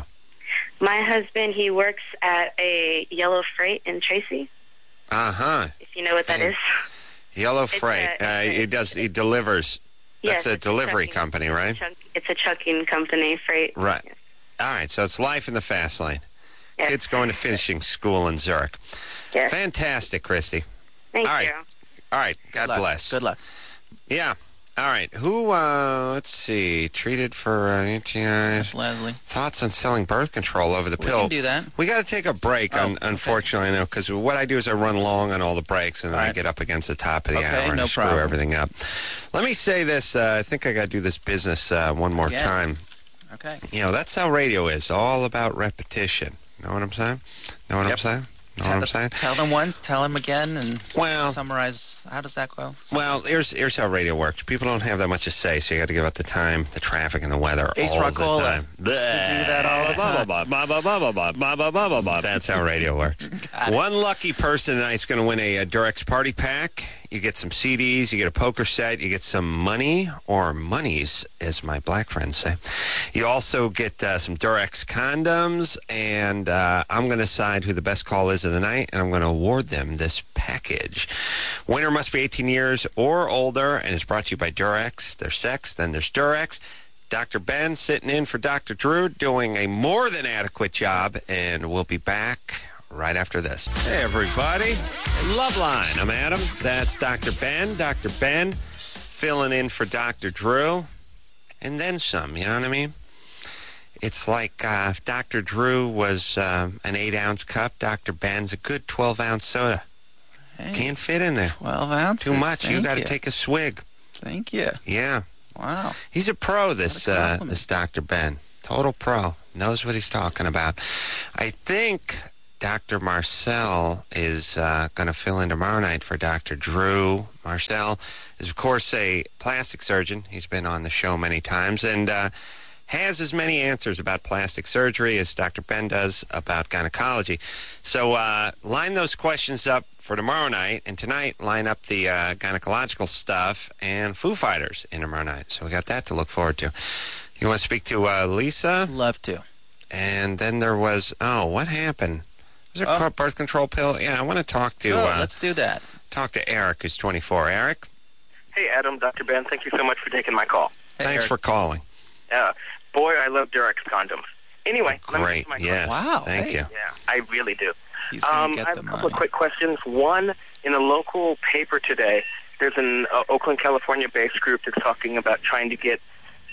My husband, he works at a Yellow Freight in Tracy, Uh-huh. if you know what that is. Yellow Freight. a- uh, he does. He delivers. That's Yes, a it's delivery trucking- company, right? Chuck- It's a trucking company, freight. Right. All right. So it's life in the fast lane. Yes. Kids going to finishing school in Zurich. Yes. Fantastic, Christy. Thank All right. you. All right. God Good luck. bless. Good luck. Yeah. All right. Who, uh, let's see, treated for uh, U T Is. Leslie. Thoughts on selling birth control over the We pill? can do that. We got to take a break, Oh, un- okay. unfortunately, I know, because what I do is I run long on all the breaks, and then All I right. get up against the top of the Okay, hour and no I screw problem. everything up. Let me say this. Uh, I think I got to do this business uh, one more Again? time. Okay. You know, that's how radio is, all about repetition. Know what I'm saying? Know what Yep. I'm saying? Know Tell, what I'm the- saying? tell them once, tell them again, and Well- summarize. How does that go? Well, here's here's how radio works. People don't have that much to say, so you got to give out the time, the traffic, and the weather Ace all Rockola the time. used to do that all the time. Blah, blah, blah, blah, blah, blah, blah, blah, blah, blah, blah. That's how radio works. One lucky person tonight is going to win a, a Durex party pack. You get some C Ds, you get a poker set, you get some money, or monies, as my black friends say. You also get uh, some Durex condoms, and uh, I'm going to decide who the best call is of the night, and I'm going to award them this package. Winner must be eighteen years or older, and it's brought to you by Durex. There's sex, then there's Durex. Doctor Ben sitting in for Doctor Drew, doing a more than adequate job, and we'll be back right after this. Hey, everybody. Loveline. I'm Adam. That's Doctor Ben. Doctor Ben filling in for Doctor Drew. And then some, you know what I mean? It's like uh, if Doctor Drew was um, an eight-ounce cup, Doctor Ben's a good twelve-ounce soda. Hey, Can't fit in there. twelve ounces. Too much. Thank You got to you. take a swig. Thank you. Yeah. Wow. He's a pro, this What a uh, compliment. this Doctor Ben. Total pro. Knows what he's talking about. I think Doctor Marcel is uh, going to fill in tomorrow night for Doctor Drew. Marcel is, of course, a plastic surgeon. He's been on the show many times and uh, has as many answers about plastic surgery as Doctor Ben does about gynecology. So uh, line those questions up for tomorrow night, and tonight line up the uh, gynecological stuff and Foo Fighters in tomorrow night. So we got that to look forward to. You want to speak to uh, Lisa? Love to. And then there was, oh, what happened? Was there Oh. a birth control pill? Yeah, I want to talk to Go, uh, let's do that. talk to Eric, who's twenty-four. Eric, Hey, Adam, Doctor Ben, thank you so much for taking my call. Hey, thanks Eric. for calling. Uh, boy, I love Durex condoms. Anyway, let me get Great, to my yes. Wow, Thank hey. you. question. Yeah, I really do. He's going to Um, I get have the a couple money. of quick questions. One, in a local paper today, there's an uh, Oakland, California-based group that's talking about trying to get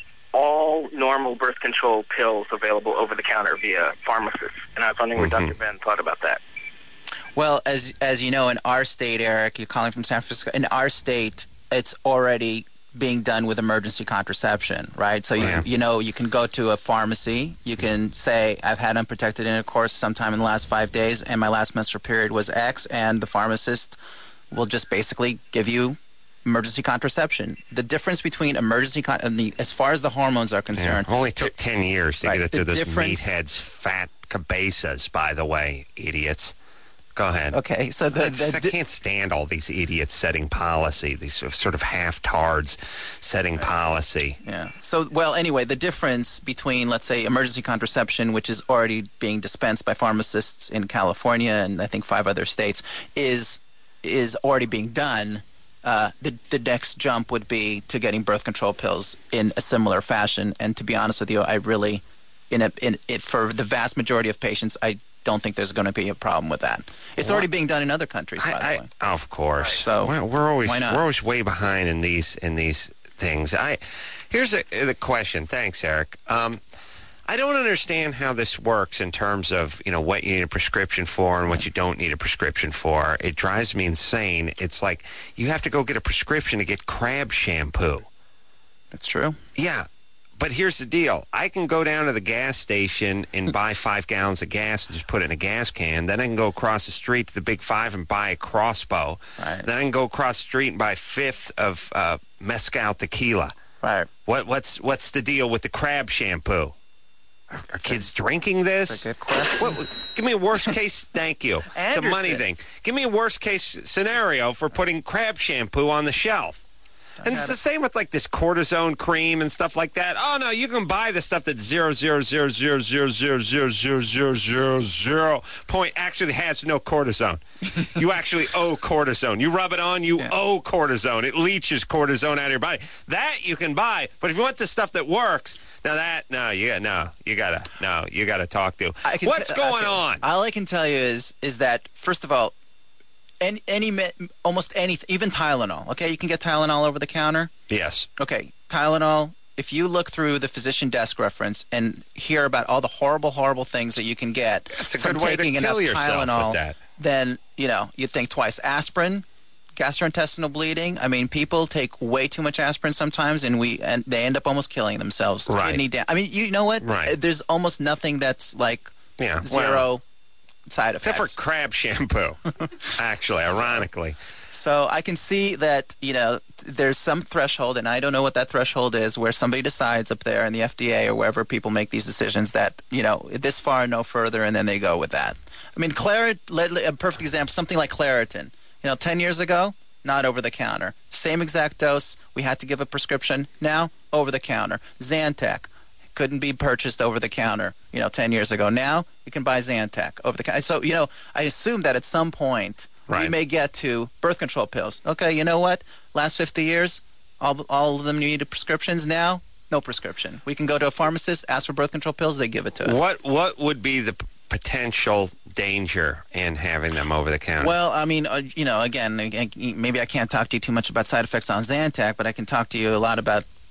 all normal birth control pills available over the counter via pharmacists. And I was wondering Mhm. what Doctor Ben thought about that. Well, as as you know, in our state, Eric, you're calling from San Francisco. In our state, it's already being done with emergency contraception, right? So you Yeah. you know you can go to a pharmacy. You can say, "I've had unprotected intercourse sometime in the last five days, and my last menstrual period was X," and the pharmacist will just basically give you emergency contraception. The difference between emergency con- and the, as far as the hormones are Yeah. concerned, Only took ten years to Right, get it the through those difference- meatheads, fat cabezas, by the way, idiots. Go ahead. okay. So the, I, just- I the, can't stand all these idiots setting policy, these sort of- sort of half-tards setting policy. Yeah. So, well, anyway, the difference between, let's say, emergency contraception, which is already being dispensed by pharmacists in California and I think five other states, is is already being done. Uh, the the next jump would be to getting birth control pills in a similar fashion. And to be honest with you, I really, in a in it for the vast majority of patients, I don't think there's going to be a problem with that. It's already being done in other countries, by I, the I, way. of course. So, we're, we're always why not? we're always way behind in these in these things. I here's a, the question. Thanks, Eric. Um, I don't understand how this works in terms of, you know, what you need a prescription for and what you don't need a prescription for. It drives me insane. It's like you have to go get a prescription to get crab shampoo. That's true. Yeah. But here's the deal. I can go down to the gas station and buy five gallons of gas and just put it in a gas can. Then I can go across the street to the Big Five and buy a crossbow. Right. Then I can go across the street and buy a fifth of uh, mezcal tequila. Right. What, what's what's the deal with the crab shampoo? Are, are kids drinking this? That's a good question. What, give me a worst case. Thank you. It's a money Anderson. thing. Give me a worst case scenario for putting crab shampoo on the shelf. And it's the same with like this cortisone cream and stuff like that. Oh no, you can buy the stuff that's zero zero zero zero zero zero zero zero zero zero zero point actually has no cortisone. You actually owe cortisone. You rub it on, you Yeah. owe cortisone. It leaches cortisone out of your body. That you can buy, but if you want the stuff that works, now that no, you no, you gotta no, you gotta talk to. I can What's t- going okay. on? All I can tell you is is that first of all, any, any me- almost any even Tylenol. Okay, you can get Tylenol over the counter. Yes. Okay, Tylenol. If you look through the physician desk reference and hear about all the horrible, horrible things that you can get That's a from good way to taking kill enough yourself with Tylenol, that. then you know you think twice. Aspirin, gastrointestinal bleeding. I mean, people take way too much aspirin sometimes, and we and they end up almost killing themselves. Right. Kidney dam- I mean, you know what? Right. There's almost nothing that's like Yeah. well, zero side effects. except for crab shampoo. Actually, ironically. So I can see that, you know, there's some threshold, and I don't know what that threshold is, where somebody decides up there in the F D A or wherever people make these decisions that, you know, this far and no further, and then they go with that. I mean, Clarit, a perfect example, something like Claritin. You know, ten years ago, not over the counter. Same exact dose. We had to give a prescription. Now, over the counter. Zantac. Couldn't be purchased over the counter, you know, ten years ago. Now, you can buy Zantac over the counter. So, you know, I assume that at some point, Right. we may get to birth control pills. Okay, you know what? Last fifty years, all, all of them needed prescriptions. Now, no prescription. We can go to a pharmacist, ask for birth control pills, they give it to us. What what would be the p- potential danger in having them over the counter? Well, I mean, uh, you know, again, again, maybe I can't talk to you too much about side effects on Zantac, but I can talk to you a lot about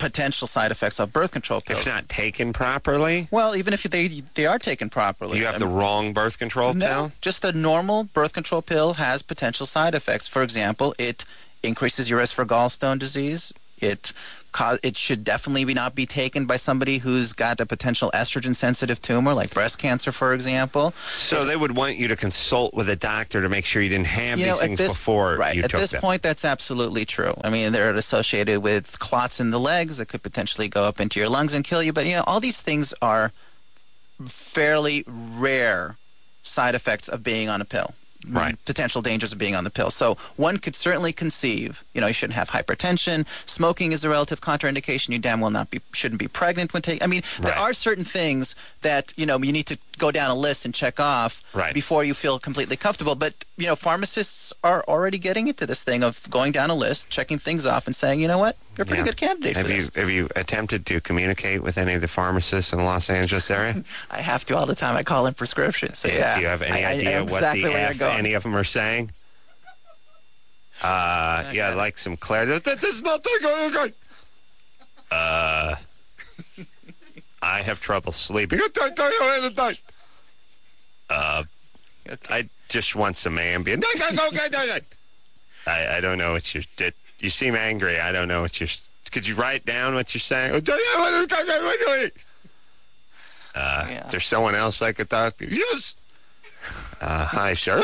potential side effects of birth control pills. If not taken properly? Well, even if they they are taken properly. You have I the mean, wrong birth control no, pill? just a normal birth control pill has potential side effects. For example, it increases your risk for gallstone disease. It co- it should definitely be not be taken by somebody who's got a potential estrogen-sensitive tumor, like breast cancer, for example. So they would want you to consult with a doctor to make sure you didn't have You these know, at things this- before right, you at took this them. point, that's absolutely true. I mean, they're associated with clots in the legs that could potentially go up into your lungs and kill you. But, you know, all these things are fairly rare side effects of being on a pill. Right. Potential dangers of being on the pill. So one could certainly conceive, you know, you shouldn't have hypertension. Smoking is a relative contraindication. You damn well not be, shouldn't be pregnant when taking. I mean, Right. there are certain things that, you know, you need to go down a list and check off Right. before you feel completely comfortable. But, you know, pharmacists are already getting into this thing of going down a list, checking things off and saying, you know what, you're a pretty Yeah. good candidate Have for you this. have you attempted to communicate with any of the pharmacists in the Los Angeles area? I have to all the time. I call in prescriptions. So, yeah. Do you have any I- I idea know what exactly the where you're F going. any of them are saying? Uh, yeah, I'd like some clarity. This is not good. Uh, I have trouble sleeping. Uh, I just want some Ambien. I, I don't know what you're... Did, you seem angry. I don't know what you're... Could you write down what you're saying? Uh, Yeah. Is there someone else I could talk to? Yes. Uh, hi, sir.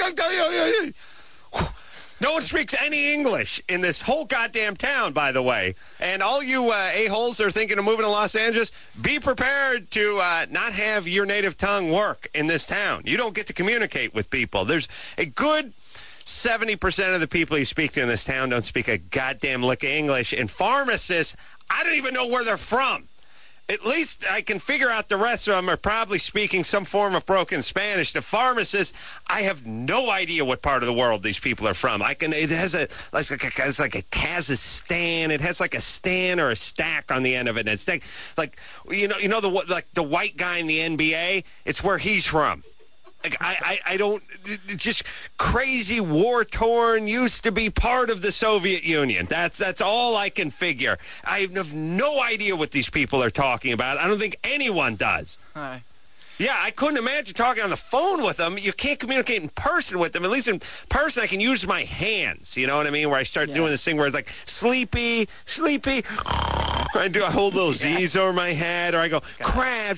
No one speaks any English in this whole goddamn town, by the way. And all you uh, a-holes that are thinking of moving to Los Angeles, be prepared to uh, not have your native tongue work in this town. You don't get to communicate with people. There's a good seventy percent of the people you speak to in this town don't speak a goddamn lick of English. And pharmacists, I don't even know where they're from. At least I can figure out the rest of them are probably speaking some form of broken Spanish. The pharmacists, I have no idea what part of the world these people are from. I can. It has a it's like a, it's like a Kazakhstan. It has like a stan or a stack on the end of it. And it's like, like you know, you know the like the white guy in the N B A. It's where he's from. Like, I, I, I don't, just crazy, war-torn, used to be part of the Soviet Union. That's that's all I can figure. I have no idea what these people are talking about. I don't think anyone does. Hi. Yeah, I couldn't imagine talking on the phone with them. You can't communicate in person with them. At least in person, I can use my hands. You know what I mean? Where I start Yeah. doing this thing where it's like, sleepy, sleepy. I do. I hold those Z's over my head, or I go, crabs.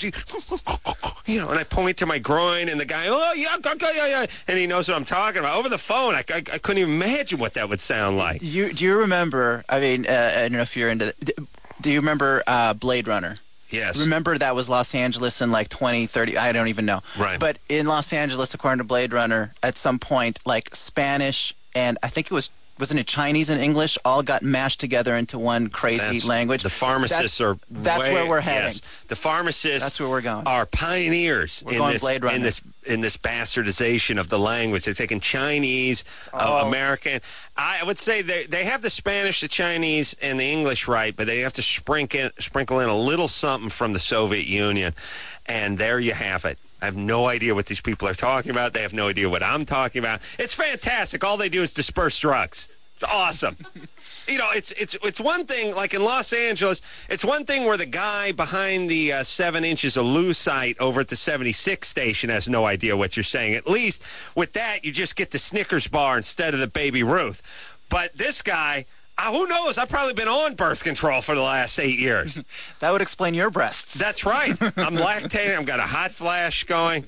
You know, and I point to my groin, and the guy, oh, yeah, yeah, yeah, yeah. And he knows what I'm talking about. Over the phone, I, I, I couldn't even imagine what that would sound like. Do you, do you remember, I mean, uh, I don't know if you're into, do you remember uh, Blade Runner? Yes. Remember that was Los Angeles in like twenty thirty, I don't even know. Right. But in Los Angeles, according to Blade Runner, at some point, like Spanish and I think it was, wasn't it Chinese and English, all got mashed together into one crazy That's- language. The pharmacists That's- are That's way- where we're heading. Yes, the pharmacists That's where we're going. are pioneers We're in going this Blade Runner. in this in this bastardization of the language. They're taking Chinese, uh, all- American. I would say they they have the Spanish, the Chinese, and the English right, but they have to sprinkle sprinkle in a little something from the Soviet Union, and there you have it. I have no idea what these people are talking about. They have no idea what I'm talking about. It's fantastic. All they do is disperse drugs. It's awesome. You know, it's it's it's one thing, like in Los Angeles, it's one thing where the guy behind the uh, seven inches of lucite over at the seventy-six station has no idea what you're saying. At least with that, you just get the Snickers bar instead of the Baby Ruth. But this guy, uh, who knows? I've probably been on birth control for the last eight years. That would explain your breasts. That's right. I'm lactating. I've got a hot flash going.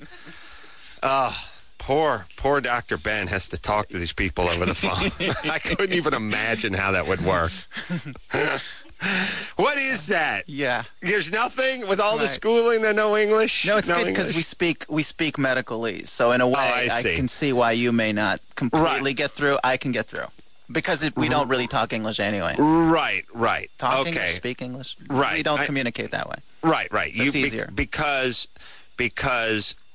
Uh, poor, poor Doctor Ben has to talk to these people over the phone. I couldn't even imagine how that would work. What is that? Yeah. There's nothing with all the Right. schooling that know English? No, it's good because we English? speak we speak medicalese. So in a way, I I, see. can see why you may not completely Right. get through. I can get through because it, we don't really talk English anyway. Right, right. Talk okay. English, speak English. Right. We don't I- communicate that way. Right, right. So it's be- easier. because because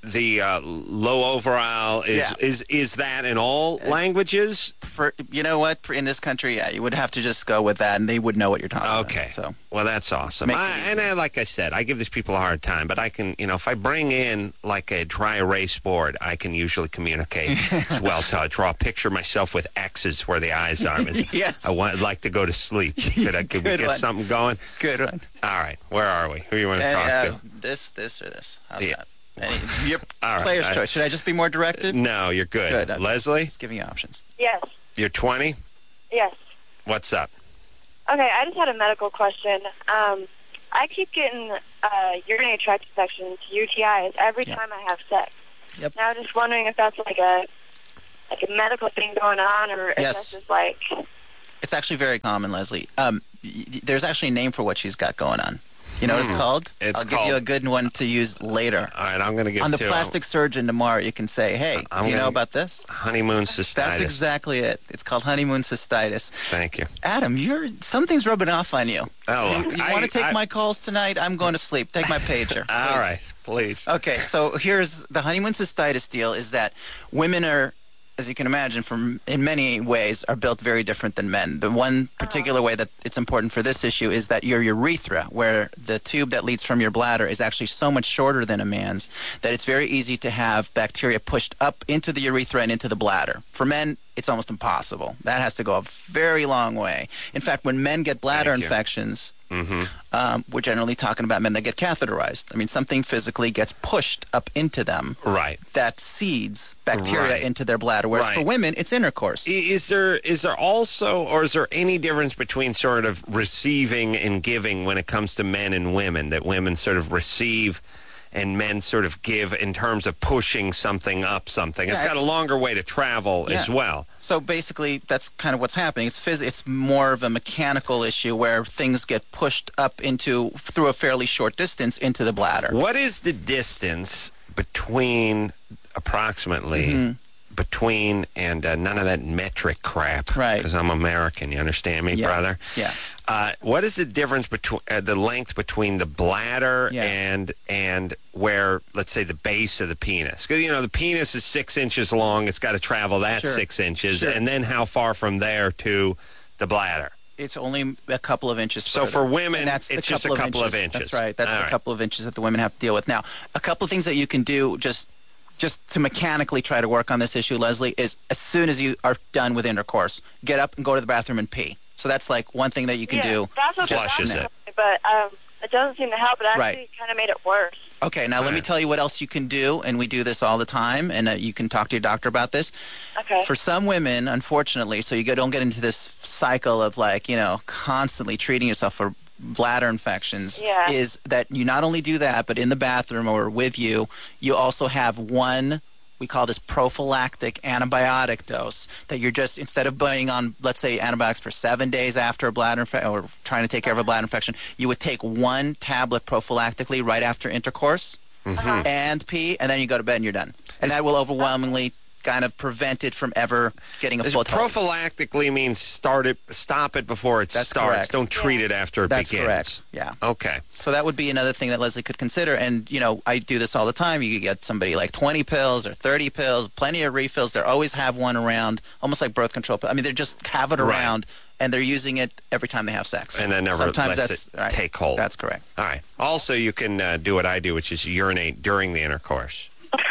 the uh, low overall is, Yeah. is is that in all languages? For, you know what? For, in this country, yeah, you would have to just go with that, and they would know what you're talking Okay. about. So, Well, that's awesome. Makes it I, and I, like I said, I give these people a hard time, but I can, you know, if I bring in like a dry erase board, I can usually communicate as well to draw a picture of myself with X's where the eyes are. Yes. I want, I'd like to go to sleep. Could, I, could we Good get one. something going? good one. All right. Where are we? Who do you want to And, talk uh, to? this, this, or this? How's Yeah. that? Any, your All right. player's I- choice. Should I just be more directed? No, you're good. Good. Okay. Leslie, Just giving you options. Yes. you're twenty? Yes. What's up? Okay, I just had a medical question. Um, I keep getting uh, urinary tract infections, U T Is, every Yep. time I have sex. Yep. Now, I'm just wondering if that's like a like a medical thing going on, or if Yes. that's just like... It's actually very common, Leslie. Um, y- y- there's actually a name for what she's got going on. You know what it's called? It's I'll give you called- a good one to use later. All right, I'm going to give On the two. plastic surgeon tomorrow, you can say, hey, I'm do you know gonna- about this? Honeymoon cystitis. That's exactly it. It's called honeymoon cystitis. Thank you. Adam, you're something's rubbing off on you. Oh, you, look, you I- want to take I- my calls tonight? I'm going to sleep. Take my pager. All please. right, please. Okay, so here's the honeymoon cystitis deal is that women are, as you can imagine, from in many ways, are built very different than men. The one particular way that it's important for this issue is that your urethra, where the tube that leads from your bladder is actually so much shorter than a man's, that it's very easy to have bacteria pushed up into the urethra and into the bladder. For men, it's almost impossible. That has to go a very long way. In fact, when men get bladder Thank you. infections, Mm-hmm. um, we're generally talking about men that get catheterized. I mean, something physically gets pushed up into them Right. that seeds bacteria Right. into their bladder. Whereas Right. for women, it's intercourse. I- Is there is there also, or is there any difference between sort of receiving and giving when it comes to men and women? That women sort of receive and men sort of give in terms of pushing something up something. It's Yeah, got a it's- longer way to travel as Yeah. well. So basically, that's kind of what's happening. It's phys- It's more of a mechanical issue where things get pushed up into through a fairly short distance into the bladder. What is the distance between approximately Mm-hmm. between and uh, none of that metric crap? Right. Because I'm American. You understand me, Yeah. brother? Yeah. Uh, what is the difference between uh, the length between the bladder Yeah. and and where, let's say, the base of the penis? Because you know the penis is six inches long. It's got to travel that Sure. six inches, Sure. and then how far from there to the bladder? It's only a couple of inches. So further. for women, And that's the it's just a couple of inches. That's right. That's All the right. couple of inches that the women have to deal with. Now, a couple of things that you can do just just to mechanically try to work on this issue, Leslie, is as soon as you are done with intercourse, get up and go to the bathroom and pee. So that's like one thing that you can yeah, do. That's what Flushes that's it. what- But um, it doesn't seem to help. It actually Right. kind of made it worse. Okay, now let me Right. tell you what else you can do, and we do this all the time, and uh, you can talk to your doctor about this. Okay. For some women, unfortunately, so you go, don't get into this cycle of like, you know, constantly treating yourself for bladder infections, Yeah. is that you not only do that, but in the bathroom or with you, you also have one, we call this prophylactic antibiotic dose that you're just, instead of being on, let's say, antibiotics for seven days after a bladder infection or trying to take care of a bladder infection, you would take one tablet prophylactically right after intercourse Mm-hmm. and pee, and then you go to bed and you're done. And that will overwhelmingly kind of prevent it from ever getting a Does foothold. prophylactically means start it, stop it before it That's starts. correct. Don't treat it after it That's begins. correct. Yeah. Okay. So that would be another thing that Leslie could consider. And, you know, I do this all the time. You could get somebody like twenty pills or thirty pills, plenty of refills. They always have one around, almost like birth control. I mean, they just have it Right. around, and they're using it every time they have sex. And then never Sometimes lets that's, it right. take hold. That's correct. All right. Also, you can uh, do what I do, which is urinate during the intercourse.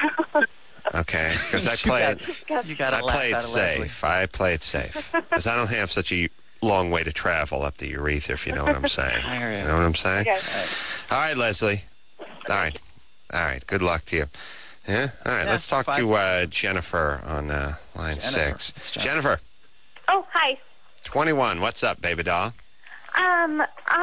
Okay, because I You play got- it. You got to I laugh play it out of Leslie. safe. I play it safe because I don't have such a long way to travel up the urethra. If you know what I'm saying. I hear you. You know what I'm saying? Okay. All right, Leslie. All right. All right. Good luck to you. Yeah. All right. Yeah, Let's talk five- to uh, Jennifer on uh, line Jennifer. six. It's Jennifer. Jennifer. Oh, hi. twenty-one. What's up, baby doll? Um,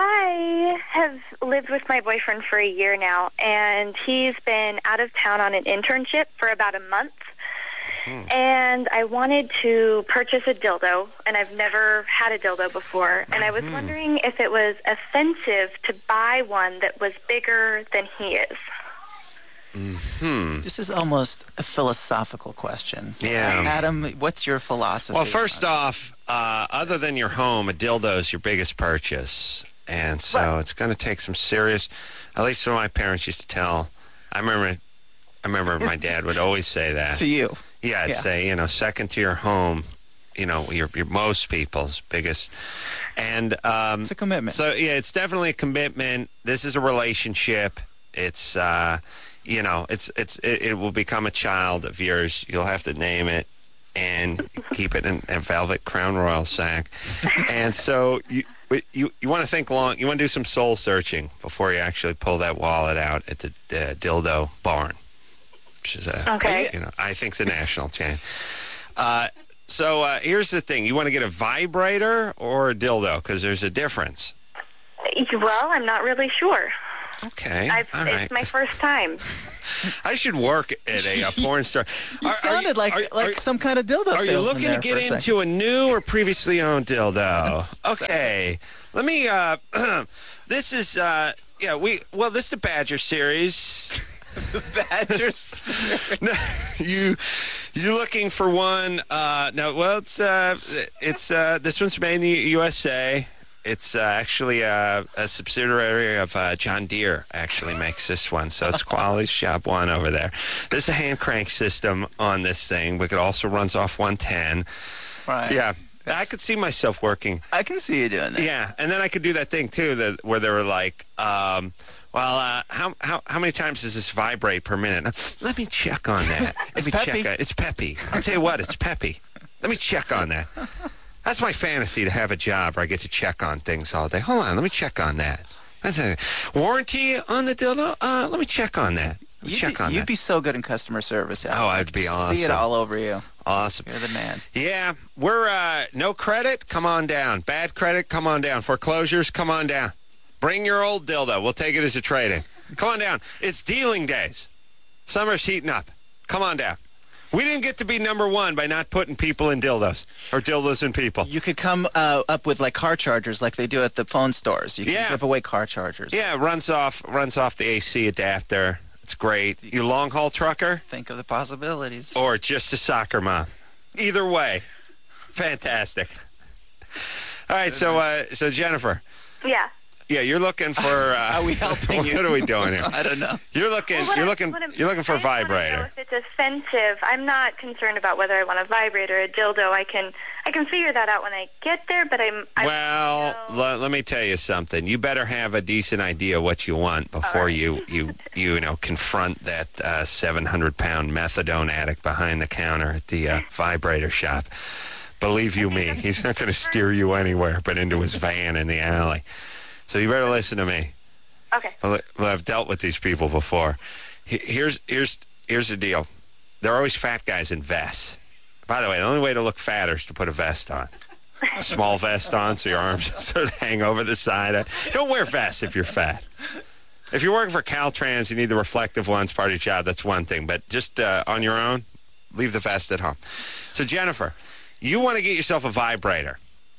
I have lived with my boyfriend for a year now, and he's been out of town on an internship for about a month. Hmm. And I wanted to purchase a dildo, and I've never had a dildo before. And I was Mm-hmm. wondering if it was offensive to buy one that was bigger than he is. Hmm. This is almost a philosophical question. So, Yeah. Adam, what's your philosophy? Well, first on it? off, uh, other than your home, a dildo is your biggest purchase. And so it's going to take some serious, at least what my parents used to tell. I remember I remember my dad would always say that. To you. Yeah, I'd Yeah. say, you know, second to your home, you know, your, your most people's biggest. And um, It's a commitment. So, yeah, it's definitely a commitment. This is a relationship. It's, uh, you know, it's it's it, it will become a child of yours. You'll have to name it and keep it in a velvet Crown Royal sack. And so you you you want to think long. You want to do some soul searching before you actually pull that wallet out at the uh, dildo barn, which is a Okay. you know I think it's a national chain. Uh, so uh, here's the thing: you want to get a vibrator or a dildo because there's a difference. Well, I'm not really sure. Okay, I've, all right. It's my first time. I should work at a, a porn store. You Are- are sounded you- like are- like are- some kind of dildo Are you salesman looking to there get for a second. into a new or previously owned dildo? Okay. Let me, uh, this is, uh, yeah, we, well, this is the Badger series. Badgers. No, you, you looking for one, uh, no, well, it's, uh, it's, uh, this one's made in the U S A. It's uh, actually uh, a subsidiary of uh, John Deere actually makes this one, so it's Quality Shop One over there. There's a hand crank system on this thing, but it also runs off one ten. Right. Yeah, I could see myself working. I can see you doing that. Yeah, and then I could do that thing too, that where they were like, um, "Well, uh, how how how many times does this vibrate per minute?" Now, let me check on that. Let It's me peppy. check. On, it's peppy. I'll tell you what, it's peppy. Let me check on that. That's my fantasy, to have a job where I get to check on things all day. Hold on, let me check on that. That's a warranty on the dildo. Uh, let me check on that. Let me You'd, check be, on you'd that. be so good in customer service. Al. Oh, I I'd could be See awesome. it all over you. Awesome. You're the man. Yeah, we're uh, no credit. Come on down. Bad credit. Come on down. Foreclosures. Come on down. Bring your old dildo. We'll take it as a trade-in. Come on down. It's dealing days. Summer's heating up. Come on down. We didn't get to be number one by not putting people in dildos or dildos in people. You could come uh, up with like car chargers, like they do at the phone stores. You can Yeah. give away car chargers. Yeah, it runs off runs off the A C adapter. It's great. You long haul trucker Think of the possibilities. or just a soccer mom. Either way, fantastic. All right, so uh, so Jennifer, Yeah. yeah, you're looking for. Uh, Are we helping you? What are we doing here? I don't know. You're looking. Well, what you're I'm- looking. what I'm- You're looking for a I just wanna know vibrator. If it's offensive, I'm not concerned about whether I want a vibrator or a dildo. I can I can figure that out when I get there. But I'm. I Well, don't know. l- let me tell you something. You better have a decent idea what you want before right. you, you you know confront that uh, seven hundred pound methadone addict behind the counter at the uh, vibrator shop. Believe you me, he's not going to steer you anywhere but into his van in the alley. So you better listen to me. Okay. Well, I've dealt with these people before. He- Here's here's here's the deal. There are always fat guys in vests. By the way, the only way to look fatter is to put a vest on. A small vest on so your arms sort of hang over the side. Don't wear vests if you're fat. If you're working for Caltrans, you need the reflective ones, part of your job. That's one thing. But just uh, on your own, leave the vest at home. So, Jennifer, you want to get yourself a vibrator.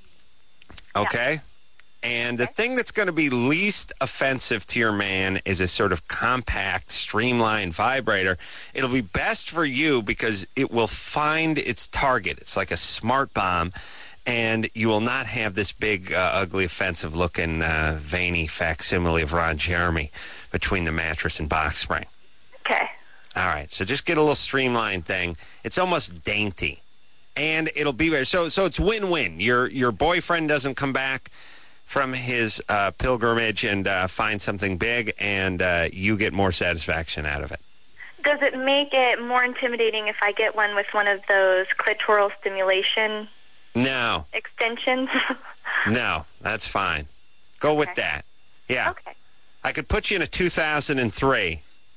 Okay? And the thing that's going to be least offensive to your man is a sort of compact, streamlined vibrator. It'll be best for you because it will find its target. It's like a smart bomb, and you will not have this big, uh, ugly, offensive-looking, uh, veiny facsimile of Ron Jeremy between the mattress and box spring. Okay. All right, so just get a little streamlined thing. It's almost dainty, and it'll be so. So it's win-win. Your your boyfriend doesn't come back from his uh, pilgrimage and uh, find something big, and uh, you get more satisfaction out of it. Does it make it more intimidating if I get one with one of those clitoral stimulation No, extensions? no, that's fine. Go with Okay. that. Yeah, Okay. I could put you in a two thousand three,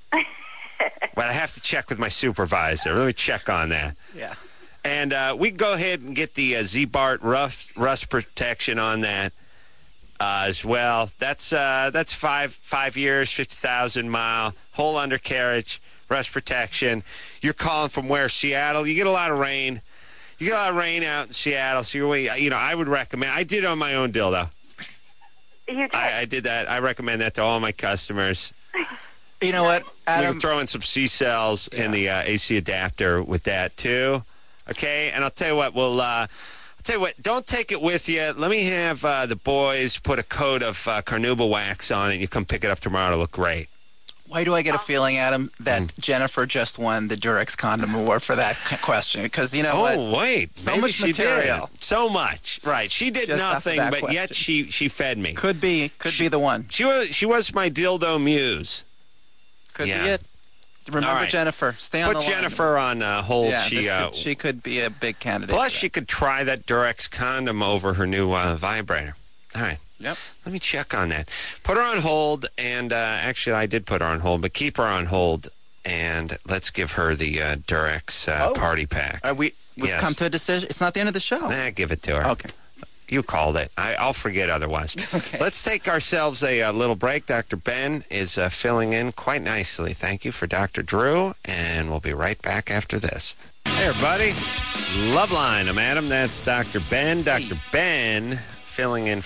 but I have to check with my supervisor. Let me check on that. Yeah. And uh, we can go ahead and get the uh, Z-Bart rust, rust protection on that uh, as well. That's uh, that's five five years, fifty thousand mile, whole undercarriage, rust protection. You're calling from where? Seattle? You get a lot of rain. You get a lot of rain out in Seattle, so you're, you know, I would recommend. I did on my own dildo. You did. I, I did that. I recommend that to all my customers. You know what, We Adam? can throw in some C cells in the uh, A C adapter with that too. Okay, and I'll tell you what. We'll. Uh, I'll tell you what. Don't take it with you. Let me have uh, the boys put a coat of uh, carnauba wax on it. You come pick it up tomorrow. It'll look great. Why do I get a feeling, Adam, that Mm. Jennifer just won the Durex Condom Award for that c- question? Because, you know Oh, what? wait. So Maybe much she material. did. So much. Right. She did Just off of nothing, that but yet question. she, she fed me. Could be. Could She- be the one. She was she was my dildo muse. Could Yeah. be it. Remember All right. Jennifer. Stay on Put the line. Jennifer on uh, hold. Yeah, she this uh, could, she could be a big candidate. plus for she that. could try that Durex condom over her new uh, vibrator. All right. Yep. Let me check on that. Put her on hold, and uh, actually I did put her on hold, but keep her on hold, and let's give her the uh, Durex uh, Oh. party pack. Are we, we've Yes. come to a decision. It's not the end of the show. Nah, give it to her. Okay. You called it. I, I'll forget otherwise. Okay. Let's take ourselves a, uh little break. Doctor Ben is uh, filling in quite nicely. Thank you for Doctor Drew, and we'll be right back after this. Hey, everybody. Loveline. I'm Adam. That's Doctor Ben. Doctor Ben filling in